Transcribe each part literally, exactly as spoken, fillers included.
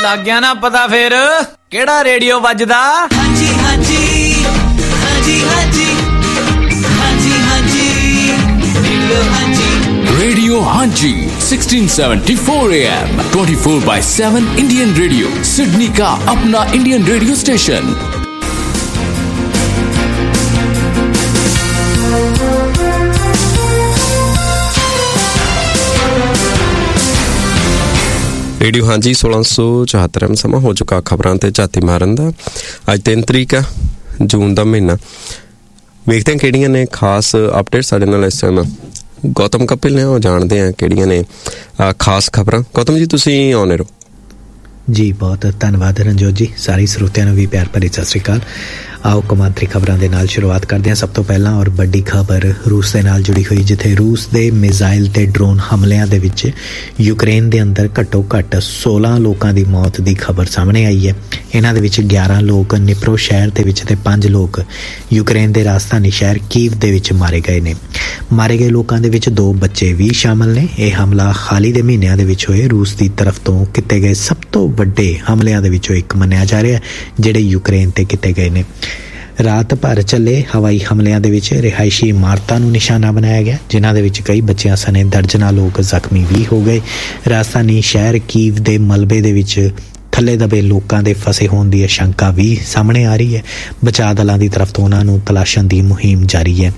ਲੱਗ ਗਿਆ ਨਾ ਪਤਾ ਫੇਰ ਕਿਹੜਾ ਰੇਡੀਓ ਵੱਜਦਾ? ਹਾਂਜੀ ਹਾਂਜੀ ਹਾਂਜੀ ਹਾਂਜੀ ਹਾਂਜੀ ਹਾਂਜੀ ਰੇਡੀਓ ਹਾਂਜੀ Radio Hanji sixteen seventy-four A M twenty-four by seven Indian Radio Sydney का अपना Indian radio station। रेडियो हाँ जी सोलह सौ चौहत्तर में समा हो चुका खबरों ते झाती मारन दा। अज तीन तरीक है जून का महीना। वेखते हैं किहड़ियां ने खास अपडेट साडे नाल इस टाइम गौतम कपिल ने। वो जानते हैं किहड़ियां ने खास खबरां। गौतम जी तुसीं आउने रहो जी। बहुत धन्यवाद रंजोत जी। सारे ਸਰੋਤਿਆਂ ਨੂੰ भी प्यार भरी सत श्री अकाल। आओ कमांतरी खबरों के नाल शुरुआत करते हैं। सब तो पहला और बड़ी खबर रूस के नाल जुड़ी हुई, जिथे रूस के मिसाइल ते ड्रोन हमलियां दे विच यूक्रेन के अंदर घट्टो घट्ट सोलह लोगों की मौत की खबर सामने आई है। इन्हां दे विच ग्यारह लोग निप्रो शहर दे विच ते पांच लोग यूक्रेन के राजधानी शहर कीव दे विच मारे गए ने। मारे गए लोगों दे विच दो बच्चे भी शामिल ने। यह हमला हाल ही दे महीनों दे विच होए रूस की तरफ तो किते गए सब तो वड्डे हमलियां दे विचों एक मन्निया जा रहा है, जिहड़े यूक्रेन ते किते गए ने। रात भर चले हवाई हमलियां दे विच रिहायशी इमारतां नूं निशाना बनाया गया, जिन्हां दे विच कई बच्चियां सने दर्जनां लोग जख्मी भी हो गए। राजधानी शहर कीव दे मलबे दे विच थल्ले दबे लोगों के फसे होने की आशंका भी सामने आ रही है। बचाव दलों की तरफ तो उन्होंने तलाशन की मुहिम जारी है।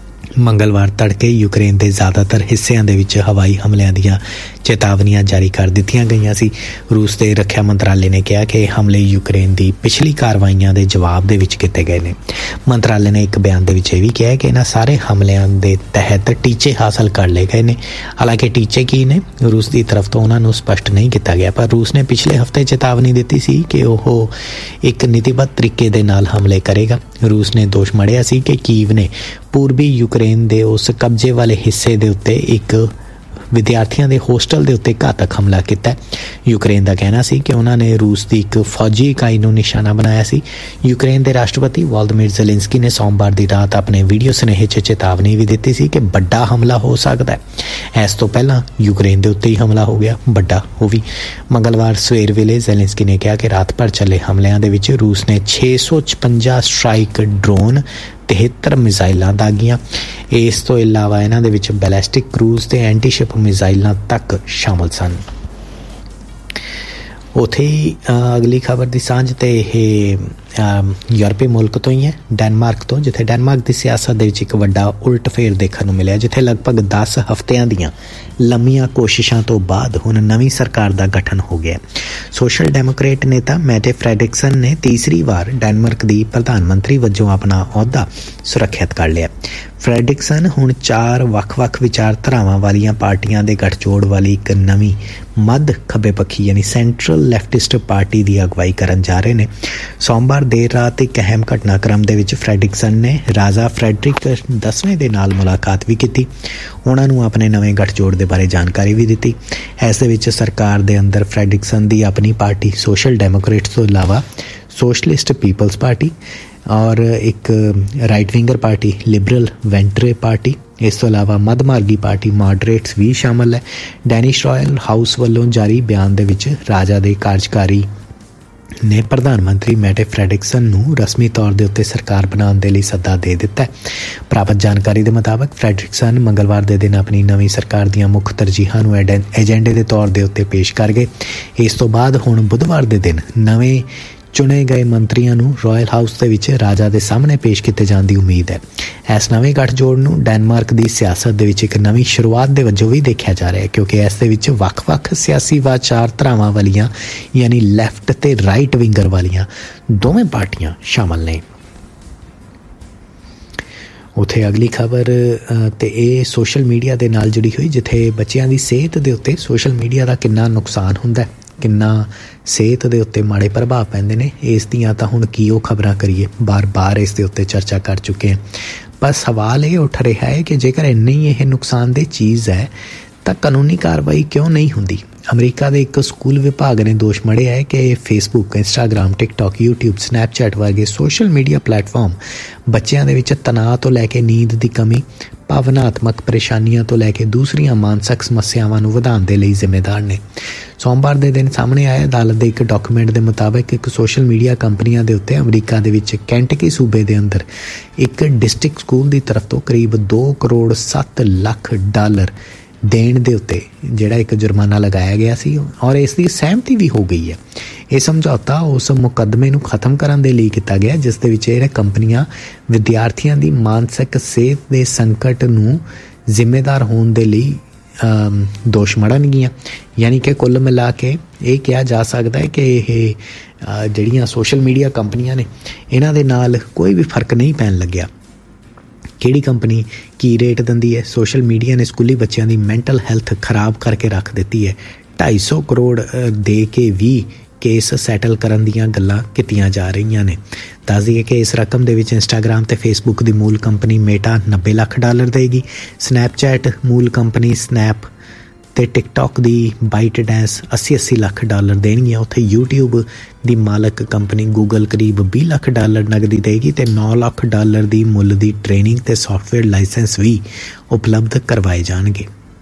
मंगलवार तड़के यूक्रेन के ज़्यादातर हिस्सों के हवाई हमलों दी चेतावनियां जारी कर दित्तियां गईयां सी। रूस के रक्षा मंत्रालय ने कहा कि हमले यूक्रेन की पिछली कार्रवाइयां के जवाब दे विच किए गए ने। मंत्रालय ने एक बयान दे विच यह भी कहा कि इन्हां सारे हमलों के तहत टीचे हासिल कर लए गए ने। हालांकि टीचे की ने रूस की तरफ तो उन्होंने स्पष्ट नहीं किया गया, पर रूस ने पिछले हफ्ते चेतावनी दी सी कि वह एक नीतिबद्ध तरीके दे नाल हमले करेगा। रूस ने दोष मढ़िया सी कि कीव ने पूर्वी यूक्रेन दे उस कब्जे वाले हिस्से दे उत्ते एक विद्यार्थियों के होस्टल के उत्ते घातक हमला किया। यूक्रेन का कहना सी कि उन्होंने रूस की एक फौजी इकाई को निशाना बनाया सी। यूक्रेन के राष्ट्रपति वोलोदिमीर ज़ेलेंस्की ने सोमवार की रात अपने वीडियो स्नेह च चेतावनी भी दी सी कि बड़ा हमला हो सकता है। इस तो पहला यूक्रेन के उत्ते ही हमला हो गया बड़ा वो भी। मंगलवार सवेर वेले ज़ेलेंस्की ने कहा कि रात भर चले हमलों के विच रूस ने छे सौ छपंजा स्ट्राइक ड्रोन तिहत्तर मिसाइलां दागियां। इस तो इलावा इन्हां दे विच बैलिस्टिक क्रूज ते एंटीशिप मिसाइलां तक शामिल सन। उत्थे ही अगली खबर की सांझ तो यह यूरोपीय मुल्क तो ही है, डेनमार्क तो, जिथे डेनमार्क की सियासत दे विच एक वड्डा उल्ट फेर देखने को मिले, जिथे लगभग दस हफ्तियां दीयां लंबियां कोशिशों तो बाद हुण नवीं सरकार का गठन हो गया। सोशल डेमोक्रेट नेता मैटे फ्रेडरिक्सन ने तीसरी बार डेनमार्क की प्रधानमंत्री वजों अपना अहुदा सुरक्षित कर लिया। फ्रेडरिक्सन हुण चार वख-वख विचारधारावां वालियां पार्टियां दे गठजोड़ वाली एक नवीं मध्य खब्बे पक्षी यानी सेंट्रल लेफ्टिस्ट पार्टी की अगवाई करन जा रहे ने। सोमवार देर रात एक अहम घटनाक्रम दे विच फ्रेडरिक्सन ने राजा फ्रेडरिक दसवें दे नाल मुलाकात भी की। उन्होंने अपने नवे गठजोड़ के बारे जानकारी भी दी। इस दे विच सरकार दे अंदर फ्रेडरिक्सन की अपनी पार्टी सोशल डेमोक्रेट्स तो इलावा सोशलिस्ट पीपल्स पार्टी और एक right winger party liberal वेंट्रे party, इस तो इलावा मध्यमार्गी पार्टी मॉडरेट्स भी शामिल है। डैनिश रॉयल हाउस वालों जारी बयान दे विच राजा दे कार्यकारी ने प्रधानमंत्री मैटे फ्रेडरिक्सन नूं रस्मी तौर के उत्ते सरकार बनाने के लिए सद्दा दे दिता है। प्राप्त जानकारी के मुताबिक फ्रेडरिक्सन मंगलवार के दिन अपनी नवीं सरकार दी मुख्य तरजीहां नूं एजेंडे के तौर के उत्ते पेश कर गए। इस तो बाद हुण बुधवार के दिन नवे चुने गए मंत्रियों नूं रॉयल हाउस दे विच राजा के सामने पेश किए जाने की उम्मीद है। इस नवे गठजोड़ नूं डेनमार्क की सियासत दे विच एक नवी शुरुआत के वजों भी देखा जा रहा है, क्योंकि इस दे विच वख-वख सियासी विचारधारावां वालियां यानी लैफ्ट ते राइट विंगर वालियां दोवें पार्टियां शामिल ने। उत्थे अगली खबर ते ये सोशल मीडिया के नाल जुड़ी हुई, जिथे बच्चों की सेहत के उत्ते सोशल मीडिया का कितना नुकसान हुंदा है, किन्ना सेहत के उत्ते माड़े प्रभाव पैंदे ने, इस दियां तां हुण की ओह खबरां करिए, बार बार इस दे उत्ते चर्चा कर चुके हैं। पर सवाल ये उठ रहा है कि जेकर इन्नी यह नुकसानदेह चीज़ है तो कानूनी कार्रवाई क्यों नहीं हुंदी। ਅਮਰੀਕਾ ਦੇ ਇੱਕ ਸਕੂਲ ਵਿਭਾਗ ਨੇ ਦੋਸ਼ ਮੜਿਆ ਹੈ ਕਿ Facebook, Instagram, TikTok, YouTube, Snapchat ਵਰਗੇ ਸੋਸ਼ਲ ਮੀਡੀਆ ਪਲੇਟਫਾਰਮ ਬੱਚਿਆਂ ਦੇ ਵਿੱਚ ਤਣਾਅ ਤੋਂ ਲੈ ਕੇ ਨੀਂਦ ਦੀ ਕਮੀ, ਭਾਵਨਾਤਮਕ ਪਰੇਸ਼ਾਨੀਆਂ ਤੋਂ ਲੈ ਕੇ ਦੂਸਰੀਆਂ ਮਾਨਸਿਕ ਸਮੱਸਿਆਵਾਂ ਨੂੰ ਵਧਾਉਣ ਦੇ ਲਈ ਜ਼ਿੰਮੇਦਾਰ ਨੇ। ਸੋਮਵਾਰ ਦੇ ਦਿਨ ਸਾਹਮਣੇ ਆਇਆ ਅਦਾਲਤ ਦੇ ਇੱਕ ਡਾਕੂਮੈਂਟ ਦੇ ਮੁਤਾਬਕ ਇੱਕ ਸੋਸ਼ਲ ਮੀਡੀਆ ਕੰਪਨੀਆਂ ਦੇ ਉੱਤੇ ਅਮਰੀਕਾ ਦੇ ਵਿੱਚ ਕੈਂਟਕੀ ਸੂਬੇ ਦੇ ਅੰਦਰ ਇੱਕ ਡਿਸਟ੍ਰਿਕਟ ਸਕੂਲ ਦੀ ਤਰਫ ਤੋਂ ਕਰੀਬ ਦੋ ਕਰੋੜ ਸੱਤ ਲੱਖ ਡਾਲਰ ਦੇਣ ਦੇ ਉੱਤੇ ਜਿਹੜਾ ਇੱਕ ਜੁਰਮਾਨਾ ਲਗਾਇਆ ਗਿਆ ਸੀ ਔਰ ਇਸ ਦੀ ਸਹਿਮਤੀ ਵੀ ਹੋ ਗਈ ਹੈ। ਇਹ ਸਮਝੌਤਾ ਉਸ ਮੁਕੱਦਮੇ ਨੂੰ ਖਤਮ ਕਰਨ ਦੇ ਲਈ ਕੀਤਾ ਗਿਆ ਜਿਸ ਦੇ ਵਿੱਚ ਇਹ ਕੰਪਨੀਆਂ ਵਿਦਿਆਰਥੀਆਂ ਦੀ ਮਾਨਸਿਕ ਸਿਹਤ ਦੇ ਸੰਕਟ ਨੂੰ ਜ਼ਿੰਮੇਦਾਰ ਹੋਣ ਦੇ ਲਈ ਦੋਸ਼ ਮੜਨਗੀਆਂ। ਯਾਨੀ ਕਿ ਕੁੱਲ ਮਿਲਾ ਕੇ ਇਹ ਕਿਹਾ ਜਾ ਸਕਦਾ ਹੈ ਕਿ ਇਹ ਜਿਹੜੀਆਂ ਸੋਸ਼ਲ ਮੀਡੀਆ ਕੰਪਨੀਆਂ ਨੇ ਇਹਨਾਂ ਦੇ ਨਾਲ ਕੋਈ ਵੀ ਫਰਕ ਨਹੀਂ ਪੈਣ ਲੱਗਿਆ। ਕਿਹੜੀ ਕੰਪਨੀ ਕੀ ਰੇਟ ਦਿੰਦੀ ਹੈ? ਸੋਸ਼ਲ ਮੀਡੀਆ ਨੇ ਸਕੂਲੀ ਬੱਚਿਆਂ ਦੀ ਮੈਂਟਲ ਹੈਲਥ ਖਰਾਬ ਕਰਕੇ ਰੱਖ ਦਿੱਤੀ ਹੈ। ਢਾਈ ਸੌ ਕਰੋੜ ਦੇ ਕੇ ਵੀ ਕੇਸ ਸੈਟਲ ਕਰਨ ਦੀਆਂ ਗੱਲਾਂ ਕੀਤੀਆਂ ਜਾ ਰਹੀਆਂ ਨੇ। ਦੱਸ ਦਈਏ ਕਿ ਇਸ ਰਕਮ ਦੇ ਵਿੱਚ ਇੰਸਟਾਗ੍ਰਾਮ ਤੇ ਫੇਸਬੁੱਕ ਦੀ ਮੂਲ ਕੰਪਨੀ ਮੇਟਾ ਨੱਬੇ ਲੱਖ ਡਾਲਰ ਦੇਗੀ, ਸਨੈਪਚੈਟ ਮੂਲ ਕੰਪਨੀ ਸਨੈਪ ਤੇ ਟਿਕਟੌਕ ਦੀ ਬਾਈਟ ਡੈਂਸ ਅੱਸੀ ਅੱਸੀ ਲੱਖ ਡਾਲਰ ਦੇਣਗੀਆਂ। ਉੱਥੇ ਯੂਟਿਊਬ ਦੀ ਮਾਲਕ ਕੰਪਨੀ ਗੂਗਲ ਕਰੀਬ ਵੀਹ ਲੱਖ ਡਾਲਰ ਨਗਦੀ ਦੇਗੀ ਤੇ ਨੌ ਲੱਖ ਡਾਲਰ ਦੀ ਮੁੱਲ ਦੀ ਟ੍ਰੇਨਿੰਗ ਤੇ ਸੌਫਟਵੇਅਰ ਲਾਇਸੈਂਸ ਵੀ ਉਪਲਬਧ ਕਰਵਾਏ ਜਾਣਗੇ।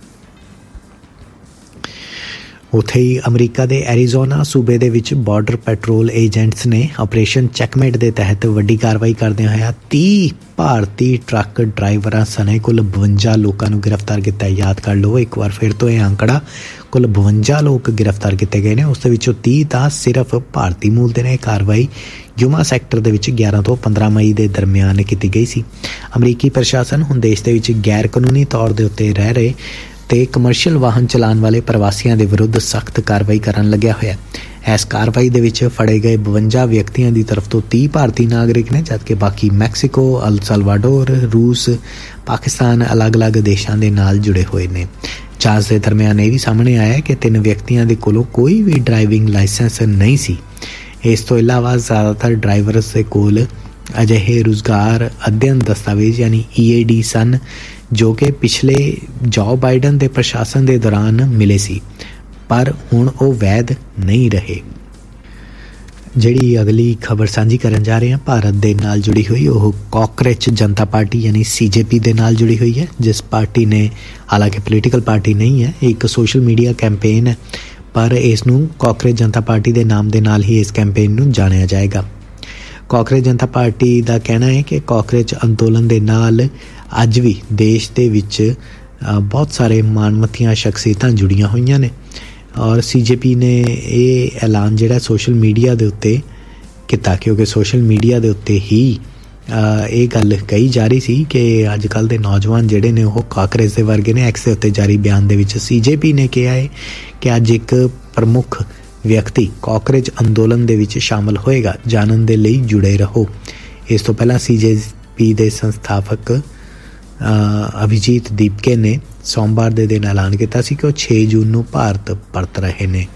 ਉੱਥੇ ਹੀ ਅਮਰੀਕਾ ਦੇ ਐਰੀਜ਼ੋਨਾ ਸੂਬੇ ਦੇ ਵਿੱਚ ਬਾਰਡਰ ਪੈਟਰੋਲ ਏਜੰਟਸ ਨੇ ਆਪਰੇਸ਼ਨ ਚੈਕਮੇਟ ਦੇ ਤਹਿਤ ਵੱਡੀ ਕਾਰਵਾਈ ਕਰਦਿਆਂ ਹੋਇਆ ਤੀਹ ਭਾਰਤੀ ਟਰੱਕ ਡਰਾਈਵਰਾਂ ਸਣੇ ਕੁੱਲ ਬਵੰਜਾ ਲੋਕਾਂ ਨੂੰ ਗ੍ਰਿਫਤਾਰ ਕੀਤਾ। ਯਾਦ ਕਰ ਲਓ ਇੱਕ ਵਾਰ ਫਿਰ ਤੋਂ ਇਹ ਅੰਕੜਾ, ਕੁੱਲ ਬਵੰਜਾ ਲੋਕ ਗ੍ਰਿਫਤਾਰ ਕੀਤੇ ਗਏ ਨੇ, ਉਸ ਦੇ ਵਿੱਚੋਂ ਤੀਹ ਤਾਂ ਸਿਰਫ ਭਾਰਤੀ ਮੂਲ ਦੇ ਨੇ। ਇਹ ਕਾਰਵਾਈ ਯੂਮਾ ਸੈਕਟਰ ਦੇ ਵਿੱਚ ਗਿਆਰਾਂ ਤੋਂ ਪੰਦਰਾਂ ਮਈ ਦੇ ਦਰਮਿਆਨ ਕੀਤੀ ਗਈ ਸੀ। ਅਮਰੀਕੀ ਪ੍ਰਸ਼ਾਸਨ ਹੁਣ ਦੇਸ਼ ਦੇ ਵਿੱਚ ਗੈਰ ਕਾਨੂੰਨੀ ਤੌਰ ਦੇ ਉੱਤੇ ਰਹਿ ਰਹੇ ਤੇ ਕਮਰਸ਼ੀਅਲ ਵਾਹਨ ਚਲਾਉਣ ਵਾਲੇ ਪ੍ਰਵਾਸੀਆਂ ਦੇ ਵਿਰੁੱਧ ਸਖਤ ਕਾਰਵਾਈ ਕਰਨ ਲੱਗਿਆ ਹੋਇਆ। ਇਸ ਕਾਰਵਾਈ ਦੇ ਵਿੱਚ ਫੜੇ ਗਏ ਬਵੰਜਾ ਵਿਅਕਤੀਆਂ ਦੀ ਤਰਫ ਤੋਂ ਤੀਹ ਭਾਰਤੀ ਨਾਗਰਿਕ ਨੇ, ਜਦਕਿ ਬਾਕੀ ਮੈਕਸੀਕੋ, ਅਲ ਸਲਵਾਡੋਰ, ਰੂਸ, ਪਾਕਿਸਤਾਨ ਅਲੱਗ-ਅਲੱਗ ਦੇਸ਼ਾਂ ਦੇ ਨਾਲ ਜੁੜੇ ਹੋਏ ਨੇ। ਜਾਂਚ ਦੇ ਦਰਮਿਆਨ ਇਹ ਵੀ ਸਾਹਮਣੇ ਆਇਆ ਕਿ ਤਿੰਨ ਵਿਅਕਤੀਆਂ ਦੇ ਕੋਲੋਂ ਕੋਈ ਵੀ ਡਰਾਈਵਿੰਗ ਲਾਇਸੈਂਸ ਨਹੀਂ ਸੀ। ਇਸ ਤੋਂ ਇਲਾਵਾ ਜ਼ਿਆਦਾਤਰ ਡਰਾਈਵਰਸ ਦੇ ਕੋਲ ਅਜਿਹੇ ਰੁਜ਼ਗਾਰ ਅਧਿਐਨ ਦਸਤਾਵੇਜ਼ ਯਾਨੀ ਈ ਏ ਡੀ ਸਨ ਜੋ ਕਿ ਪਿਛਲੇ ਜੋ ਬਾਈਡਨ ਦੇ ਪ੍ਰਸ਼ਾਸਨ ਦੇ ਦੌਰਾਨ ਮਿਲੇ ਸੀ, ਪਰ ਹੁਣ ਉਹ ਵੈਧ ਨਹੀਂ ਰਹੇ। ਜਿਹੜੀ ਅਗਲੀ ਖਬਰ ਸਾਂਝੀ ਕਰਨ ਜਾ ਰਹੇ ਹਾਂ ਭਾਰਤ ਦੇ ਨਾਲ ਜੁੜੀ ਹੋਈ, ਉਹ ਕਾਕਰੋਚ ਜਨਤਾ ਪਾਰਟੀ ਯਾਨੀ ਸੀ ਜੇ ਪੀ ਦੇ ਨਾਲ ਜੁੜੀ ਹੋਈ ਹੈ, ਜਿਸ ਪਾਰਟੀ ਨੇ ਹਾਲਾਂਕਿ ਪੋਲੀਟੀਕਲ ਪਾਰਟੀ ਨਹੀਂ ਹੈ, ਇੱਕ ਸੋਸ਼ਲ ਮੀਡੀਆ ਕੈਂਪੇਨ ਹੈ, ਪਰ ਇਸ ਨੂੰ ਕਾਕਰੋਚ ਜਨਤਾ ਪਾਰਟੀ ਦੇ ਨਾਮ ਦੇ ਨਾਲ ਹੀ ਇਸ ਕੈਂਪੇਨ ਨੂੰ ਜਾਣਿਆ ਜਾਏਗਾ। ਕਾਕਰੋਚ ਜਨਤਾ ਪਾਰਟੀ ਦਾ ਕਹਿਣਾ ਹੈ ਕਿ ਕਾਕਰੋਚ ਅੰਦੋਲਨ ਦੇ ਨਾਲ ਅੱਜ ਵੀ ਦੇਸ਼ ਦੇ ਵਿੱਚ ਬਹੁਤ ਸਾਰੇ ਮਾਨਮੱਤੀਆਂ ਸ਼ਖਸੀਅਤਾਂ ਜੁੜੀਆਂ ਹੋਈਆਂ ਨੇ ਔਰ ਸੀ ਜੇ ਪੀ ਨੇ ਇਹ ਐਲਾਨ ਜਿਹੜਾ ਸੋਸ਼ਲ ਮੀਡੀਆ ਦੇ ਉੱਤੇ ਕੀਤਾ, ਕਿਉਂਕਿ ਸੋਸ਼ਲ ਮੀਡੀਆ ਦੇ ਉੱਤੇ ਹੀ ਇਹ ਗੱਲ ਕਹੀ ਜਾ ਰਹੀ ਸੀ ਕਿ ਅੱਜ ਕੱਲ੍ਹ ਦੇ ਨੌਜਵਾਨ ਜਿਹੜੇ ਨੇ ਉਹ ਕਾਕਰੋਚ ਦੇ ਵਰਗੇ ਨੇ। ਐਕਸ ਦੇ ਉੱਤੇ ਜਾਰੀ ਬਿਆਨ ਦੇ ਵਿੱਚ ਸੀ ਜੇ ਪੀ ਨੇ ਕਿਹਾ ਹੈ ਕਿ ਅੱਜ ਇੱਕ ਪ੍ਰਮੁੱਖ ਵਿਅਕਤੀ ਕਾਕਰੋਚ ਅੰਦੋਲਨ ਦੇ ਵਿੱਚ ਸ਼ਾਮਲ ਹੋਏਗਾ। ਜਾਣਨ ਦੇ ਲਈ ਜੁੜੇ ਰਹੋ। ਇਸ ਤੋਂ ਪਹਿਲਾਂ ਸੀ ਜੇ ਪੀ ਦੇ ਸੰਸਥਾਪਕ ਅਭਿਜੀਤ ਦੀਪਕੇ ਨੇ ਸੋਮਵਾਰ ਦੇ ਦਿਨ ਐਲਾਨ ਕੀਤਾ ਸੀ ਕਿ ਉਹ ਛੇ ਜੂਨ ਨੂੰ ਭਾਰਤ ਪਰਤ ਰਹੇ ਨੇ।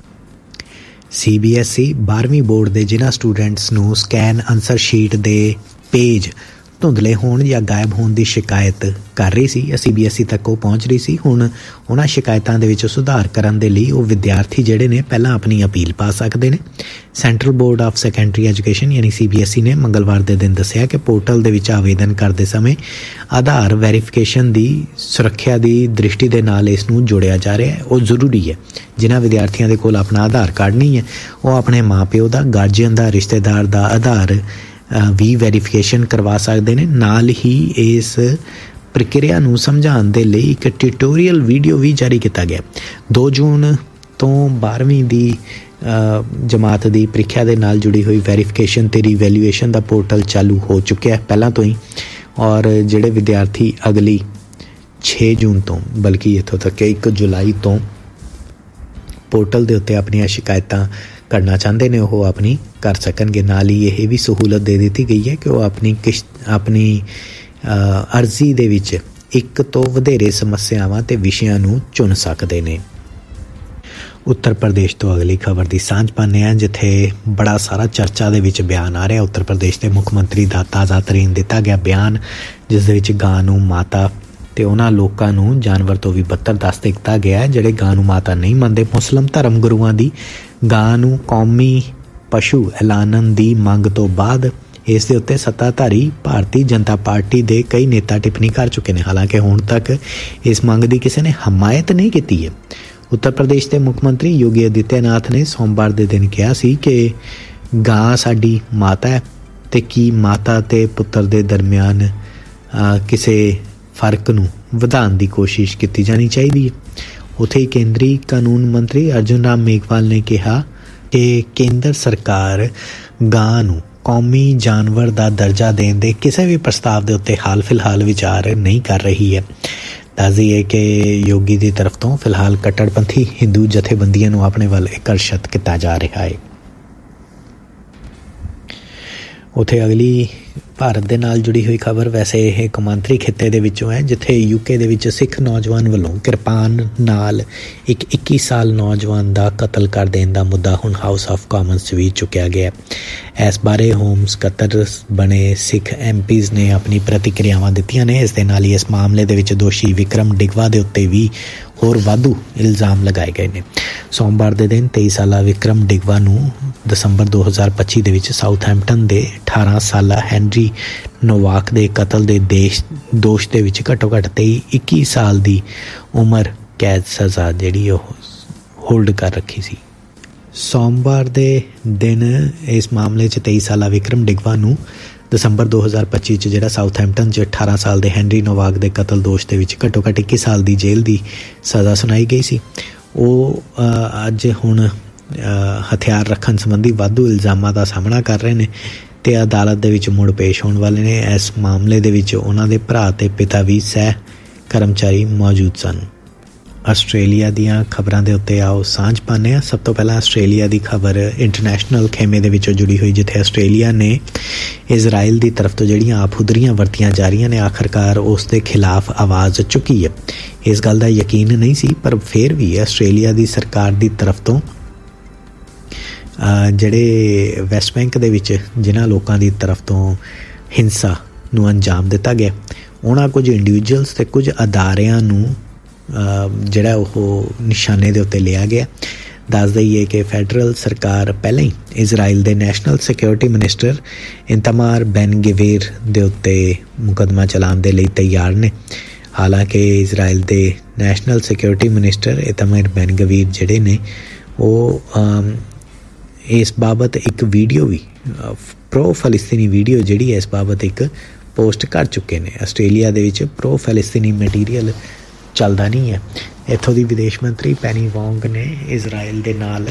ਸੀ ਬੀ ਐਸ ਈ ਬਾਰ੍ਹਵੀਂ ਬੋਰਡ ਦੇ ਜਿਨ੍ਹਾਂ ਸਟੂਡੈਂਟਸ ਨੂੰ ਸਕੈਨ ਆਨਸਰ ਸ਼ੀਟ ਦੇ ਪੇਜ ਧੁੰਦਲੇ ਹੋਣ ਜਾਂ ਗਾਇਬ ਹੋਣ ਦੀ ਸ਼ਿਕਾਇਤ ਕਰ ਰਹੀ ਸੀ, ਸੀ ਬੀ ਐਸ ਈ ਤੱਕ ਉਹ ਪਹੁੰਚ ਰਹੀ ਸੀ। ਹੁਣ ਉਹਨਾਂ ਸ਼ਿਕਾਇਤਾਂ ਦੇ ਵਿੱਚ ਸੁਧਾਰ ਕਰਨ ਦੇ ਲਈ ਉਹ ਵਿਦਿਆਰਥੀ ਜਿਹੜੇ ਨੇ ਪਹਿਲਾਂ ਆਪਣੀ ਅਪੀਲ ਪਾ ਸਕਦੇ ਨੇ। Central board of secondary education ਯਾਨੀ ਸੀ ਬੀ ਐਸ ਈ ਨੇ ਮੰਗਲਵਾਰ ਦੇ ਦਿਨ ਦੱਸਿਆ ਕਿ ਪੋਰਟਲ ਦੇ ਵਿੱਚ ਆਵੇਦਨ ਕਰਦੇ ਸਮੇਂ ਆਧਾਰ ਵੈਰੀਫਿਕੇਸ਼ਨ ਦੀ ਸੁਰੱਖਿਆ ਦੀ ਦ੍ਰਿਸ਼ਟੀ ਦੇ ਨਾਲ ਇਸ ਨੂੰ ਜੋੜਿਆ ਜਾ ਰਿਹਾ ਹੈ। ਉਹ ਜ਼ਰੂਰੀ ਹੈ। ਜਿਨ੍ਹਾਂ ਵਿਦਿਆਰਥੀਆਂ ਦੇ ਕੋਲ ਆਪਣਾ ਆਧਾਰ ਕਾਰਡ ਨਹੀਂ ਹੈ ਉਹ ਆਪਣੇ ਮਾਂ ਪਿਓ ਦਾ, ਗਾਰਜੀਅਨ ਦਾ, ਰਿਸ਼ਤੇਦਾਰ ਦਾ ਆਧਾਰ ਵੀ ਵੈਰੀਫਿਕੇਸ਼ਨ ਕਰਵਾ ਸਕਦੇ ਨੇ। ਨਾਲ ਹੀ ਇਸ ਪ੍ਰਕਿਰਿਆ ਨੂੰ ਸਮਝਾਉਣ ਦੇ ਲਈ ਇੱਕ ਟਿਊਟੋਰੀਅਲ ਵੀਡੀਓ ਵੀ ਜਾਰੀ ਕੀਤਾ ਗਿਆ। ਦੋ ਜੂਨ ਤੋਂ ਬਾਰ੍ਹਵੀਂ ਦੀ ਜਮਾਤ ਦੀ ਪ੍ਰੀਖਿਆ ਦੇ ਨਾਲ ਜੁੜੀ ਹੋਈ ਵੈਰੀਫਿਕੇਸ਼ਨ ਤੇ ਰੀਵੈਲੂਏਸ਼ਨ ਦਾ ਪੋਰਟਲ ਚਾਲੂ ਹੋ ਚੁੱਕਿਆ ਹੈ ਪਹਿਲਾਂ ਤੋਂ ਹੀ, ਔਰ ਜਿਹੜੇ ਵਿਦਿਆਰਥੀ ਅਗਲੀ ਛੇ ਜੂਨ ਤੋਂ ਬਲਕਿ ਇੱਥੋਂ ਤੱਕ ਕਿ ਇੱਕ ਜੁਲਾਈ ਤੋਂ ਪੋਰਟਲ ਦੇ ਉੱਤੇ ਆਪਣੀਆਂ ਸ਼ਿਕਾਇਤਾਂ ਕਰਨਾ ਚਾਹੁੰਦੇ ਨੇ ਉਹ ਆਪਣੀ ਕਰ ਸਕਣਗੇ। ਨਾਲ ਹੀ ਇਹ ਵੀ ਸਹੂਲਤ ਦੇ ਦਿੱਤੀ ਗਈ ਹੈ ਕਿ ਉਹ ਆਪਣੀ ਕਿਸ਼ਤ ਆਪਣੀ ਅਰਜ਼ੀ ਦੇ ਵਿੱਚ ਇੱਕ ਤੋਂ ਵਧੇਰੇ ਸਮੱਸਿਆਵਾਂ ਤੇ ਵਿਸ਼ਿਆਂ ਨੂੰ ਚੁਣ ਸਕਦੇ ਨੇ। ਉੱਤਰ ਪ੍ਰਦੇਸ਼ ਤੋਂ ਅਗਲੀ ਖਬਰ ਦੀ ਸਾਂਝ ਪਾਉਂਦੇ ਹਾਂ, ਜਿੱਥੇ ਬੜਾ ਸਾਰਾ ਚਰਚਾ ਦੇ ਵਿੱਚ ਬਿਆਨ ਆ ਰਿਹਾ। ਉੱਤਰ ਪ੍ਰਦੇਸ਼ ਦੇ ਮੁੱਖ ਮੰਤਰੀ ਦਾ ਤਾਜ਼ਾ ਤਰੀਨ ਦਿੱਤਾ ਗਿਆ ਬਿਆਨ, ਜਿਸ ਦੇ ਵਿੱਚ ਗਾਂ ਨੂੰ ਮਾਤਾ ਤੇ ਉਹਨਾਂ ਲੋਕਾਂ ਨੂੰ ਜਾਨਵਰ ਤੋਂ ਵੀ ਬੱਤਰ ਦੱਸ ਦਿੱਤਾ ਗਿਆ ਜਿਹੜੇ ਗਾਂ ਨੂੰ ਮਾਤਾ ਨਹੀਂ ਮੰਨਦੇ। ਮੁਸਲਿਮ ਧਰਮ ਗੁਰੂਆਂ ਦੀ ਗਾਂ ਨੂੰ ਕੌਮੀ ਪਸ਼ੂ ਐਲਾਨਣ ਦੀ ਮੰਗ ਤੋਂ ਬਾਅਦ ਇਸ ਦੇ ਉੱਤੇ ਸੱਤਾਧਾਰੀ ਭਾਰਤੀ ਜਨਤਾ ਪਾਰਟੀ ਦੇ ਕਈ ਨੇਤਾ ਟਿੱਪਣੀ ਕਰ ਚੁੱਕੇ ਨੇ। ਹਾਲਾਂਕਿ ਹੁਣ ਤੱਕ ਇਸ ਮੰਗ ਦੀ ਕਿਸੇ ਨੇ ਹਮਾਇਤ ਨਹੀਂ ਕੀਤੀ ਹੈ। ਉੱਤਰ ਪ੍ਰਦੇਸ਼ ਦੇ ਮੁੱਖ ਮੰਤਰੀ ਯੋਗੀ ਆਦਿੱਤਿਆਨਾਥ ਨੇ ਸੋਮਵਾਰ ਦੇ ਦਿਨ ਕਿਹਾ ਸੀ ਕਿ ਗਾਂ ਸਾਡੀ ਮਾਤਾ ਹੈ ਤੇ ਕੀ ਮਾਤਾ ਤੇ ਪੁੱਤਰ ਦੇ ਦਰਮਿਆਨ ਕਿਸੇ ਫਰਕ ਨੂੰ ਵਧਾਉਣ ਦੀ ਕੋਸ਼ਿਸ਼ ਕੀਤੀ ਜਾਣੀ ਚਾਹੀਦੀ ਹੈ। ਉੱਥੇ ਹੀ ਕੇਂਦਰੀ ਕਾਨੂੰਨ ਮੰਤਰੀ ਅਰਜੁਨ ਰਾਮ ਮੇਘਵਾਲ ਨੇ ਕਿਹਾ ਕਿ ਕੇਂਦਰ ਸਰਕਾਰ ਗਾਂ ਨੂੰ ਕੌਮੀ ਜਾਨਵਰ ਦਾ ਦਰਜਾ ਦੇਣ ਦੇ ਕਿਸੇ ਵੀ ਪ੍ਰਸਤਾਵ ਦੇ ਉੱਤੇ ਹਾਲ ਫਿਲਹਾਲ ਵਿਚਾਰ ਨਹੀਂ ਕਰ ਰਹੀ ਹੈ। ਦੱਸ ਦਈਏ ਕਿ ਯੋਗੀ ਦੀ ਤਰਫ ਤੋਂ ਫਿਲਹਾਲ ਕੱਟੜਪੰਥੀ ਹਿੰਦੂ ਜਥੇਬੰਦੀਆਂ ਨੂੰ ਆਪਣੇ ਵੱਲ ਆਕਰਸ਼ਿਤ ਕੀਤਾ ਜਾ ਰਿਹਾ ਹੈ। ਉੱਥੇ ਅਗਲੀ ਭਾਰਤ ਦੇ ਨਾਲ ਜੁੜੀ ਹੋਈ ਖਬਰ ਵੈਸੇ ਇਹ ਕੌਮਾਂਤਰੀ ਖਿੱਤੇ ਦੇ ਵਿੱਚੋਂ ਹੈ, ਜਿੱਥੇ ਯੂਕੇ ਦੇ ਵਿੱਚ ਸਿੱਖ ਨੌਜਵਾਨ ਵੱਲੋਂ ਕਿਰਪਾਨ ਨਾਲ ਇੱਕ ਇੱਕੀ ਸਾਲ ਨੌਜਵਾਨ ਦਾ ਕਤਲ ਕਰ ਦੇਣ ਦਾ ਮੁੱਦਾ ਹੁਣ ਹਾਊਸ ਆਫ ਕਾਮਨਸ 'ਚ ਵੀ ਚੁੱਕਿਆ ਗਿਆ। ਇਸ ਬਾਰੇ ਹੋਮ ਸਕੱਤਰ ਬਣੇ ਸਿੱਖ ਐਮ ਪੀਜ਼ ਨੇ ਆਪਣੀ ਪ੍ਰਤੀਕਿਰਿਆਵਾਂ ਦਿੱਤੀਆਂ ਨੇ। ਇਸ ਦੇ ਨਾਲ ਹੀ ਇਸ ਮਾਮਲੇ ਦੇ ਵਿੱਚ ਦੋਸ਼ੀ ਵਿਕਰਮ ਡਿਗਵਾ ਦੇ ਉੱਤੇ ਵੀ ਹੋਰ ਵਾਧੂ ਇਲਜ਼ਾਮ ਲਗਾਏ ਗਏ ਨੇ। ਸੋਮਵਾਰ ਦੇ ਦਿਨ ਤੇਈ ਸਾਲਾ ਵਿਕਰਮ ਡਿਗਵਾ ਨੂੰ ਦਸੰਬਰ ਦੋ ਹਜ਼ਾਰ ਪੱਚੀ ਦੇ ਵਿੱਚ ਸਾਊਥਹੈਂਪਟਨ ਦੇ ਅਠਾਰਾਂ ਸਾਲਾ ਹੈਨਰੀ ਨੋਵਾਕ ਦੇ ਕਤਲ ਦੇ ਦੇਸ਼ ਦੋਸ਼ ਦੇ ਵਿੱਚ ਘੱਟੋ ਘੱਟ ਤੇਈ ਇੱਕੀ ਸਾਲ ਦੀ ਉਮਰ ਕੈਦ ਸਜ਼ਾ ਜਿਹੜੀ ਉਹ ਹੋਲਡ ਕਰ ਰੱਖੀ ਸੀ। ਸੋਮਵਾਰ ਦੇ ਦਿਨ ਇਸ ਮਾਮਲੇ 'ਚ ਤੇਈ ਸਾਲਾ ਵਿਕਰਮ ਡਿਗਵਾ ਨੂੰ ਦਸੰਬਰ ਦੋ ਹਜ਼ਾਰ ਪੱਚੀ 'ਚ ਜਿਹੜਾ ਸਾਊਥਹੈਂਪਟਨ 'ਚ ਅਠਾਰਾਂ ਸਾਲ ਦੇ ਹੈਨਰੀ ਨੋਵਾਕ ਦੇ ਕਤਲ ਦੋਸ਼ ਦੇ ਵਿੱਚ ਘੱਟੋ ਘੱਟ ਇੱਕੀ ਸਾਲ ਦੀ ਜੇਲ੍ਹ ਦੀ ਸਜ਼ਾ ਸੁਣਾਈ ਗਈ ਸੀ। ਉਹ ਅੱਜ ਹੁਣ ਹਥਿਆਰ ਰੱਖਣ ਸੰਬੰਧੀ ਵਾਧੂ ਇਲਜ਼ਾਮਾਂ ਦਾ ਸਾਹਮਣਾ ਕਰ ਰਹੇ ਨੇ ਤੇ ਅਦਾਲਤ ਦੇ ਵਿੱਚ ਮੁੜ ਪੇਸ਼ ਹੋਣ ਵਾਲੇ ਨੇ। ਇਸ ਮਾਮਲੇ ਦੇ ਵਿੱਚ ਉਹਨਾਂ ਦੇ ਭਰਾ ਤੇ ਪਿਤਾ ਵੀ ਸਹਿ ਕਰਮਚਾਰੀ ਮੌਜੂਦ ਸਨ। ਆਸਟ੍ਰੇਲੀਆ ਦੀਆਂ ਖਬਰਾਂ ਦੇ ਉੱਤੇ ਆਓ ਸਾਂਝ ਪਾਉਂਦੇ ਹਾਂ। ਸਭ ਤੋਂ ਪਹਿਲਾਂ ਆਸਟ੍ਰੇਲੀਆ ਦੀ ਖਬਰ ਇੰਟਰਨੈਸ਼ਨਲ ਖੇਮੇ ਦੇ ਵਿੱਚੋਂ ਜੁੜੀ ਹੋਈ, ਜਿੱਥੇ ਆਸਟ੍ਰੇਲੀਆ ਨੇ ਇਜ਼ਰਾਈਲ ਦੀ ਤਰਫ ਤੋਂ ਜਿਹੜੀਆਂ ਆਪਹੁਦਰੀਆਂ ਵਰਤੀਆਂ ਜਾ ਰਹੀਆਂ ਨੇ ਆਖਰਕਾਰ ਉਸ ਦੇ ਖਿਲਾਫ ਆਵਾਜ਼ ਚੁੱਕੀ ਹੈ। ਇਸ ਗੱਲ ਦਾ ਯਕੀਨ ਨਹੀਂ ਸੀ, ਪਰ ਫਿਰ ਵੀ ਆਸਟ੍ਰੇਲੀਆ ਦੀ ਸਰਕਾਰ ਦੀ ਤਰਫ ਤੋਂ ਜਿਹੜੇ ਵੈਸਟ ਬੈਂਕ ਦੇ ਵਿੱਚ ਜਿਨ੍ਹਾਂ ਲੋਕਾਂ ਦੀ ਤਰਫ ਤੋਂ ਹਿੰਸਾ ਨੂੰ ਅੰਜਾਮ ਦਿੱਤਾ ਗਿਆ, ਉਹਨਾਂ ਕੁਝ ਇੰਡੀਵਿਜੂਅਲਸ ਅਤੇ ਕੁਝ ਅਦਾਰਿਆਂ ਨੂੰ ਜਿਹੜਾ ਉਹ ਨਿਸ਼ਾਨੇ ਦੇ ਉੱਤੇ ਲਿਆ ਗਿਆ। ਦੱਸ ਦਈਏ ਕਿ ਫੈਡਰਲ ਸਰਕਾਰ ਪਹਿਲਾਂ ਹੀ ਇਜ਼ਰਾਈਲ ਦੇ ਨੈਸ਼ਨਲ ਸਿਕਿਉਰਿਟੀ ਮਿਨਿਸਟਰ ਇਤਮਾਰ ਬੈਨ ਗਵੀਰ ਦੇ ਉੱਤੇ ਮੁਕੱਦਮਾ ਚਲਾਉਣ ਦੇ ਲਈ ਤਿਆਰ ਨੇ। ਹਾਲਾਂਕਿ ਇਜ਼ਰਾਈਲ ਦੇ ਨੈਸ਼ਨਲ ਸਿਕਿਉਰਿਟੀ ਮਿਨਿਸਟਰ ਇਤਮਾਰ ਬੈਨ ਗਵੀਰ ਜਿਹੜੇ ਨੇ ਉਹ ਇਸ ਬਾਬਤ ਇੱਕ ਵੀਡੀਓ ਵੀ ਪ੍ਰੋ ਫਲਸਤੀਨੀ ਵੀਡੀਓ ਜਿਹੜੀ ਇਸ ਬਾਬਤ ਇੱਕ ਪੋਸਟ ਕਰ ਚੁੱਕੇ ਨੇ। ਆਸਟ੍ਰੇਲੀਆ ਦੇ ਵਿੱਚ ਪ੍ਰੋ ਫਲਸਤੀਨੀ ਮਟੀਰੀਅਲ ਚੱਲਦਾ ਨਹੀਂ ਹੈ। ਇੱਥੋਂ ਦੀ ਵਿਦੇਸ਼ ਮੰਤਰੀ ਪੈਨੀ ਵੋਂਗ ਨੇ ਇਜ਼ਰਾਈਲ ਦੇ ਨਾਲ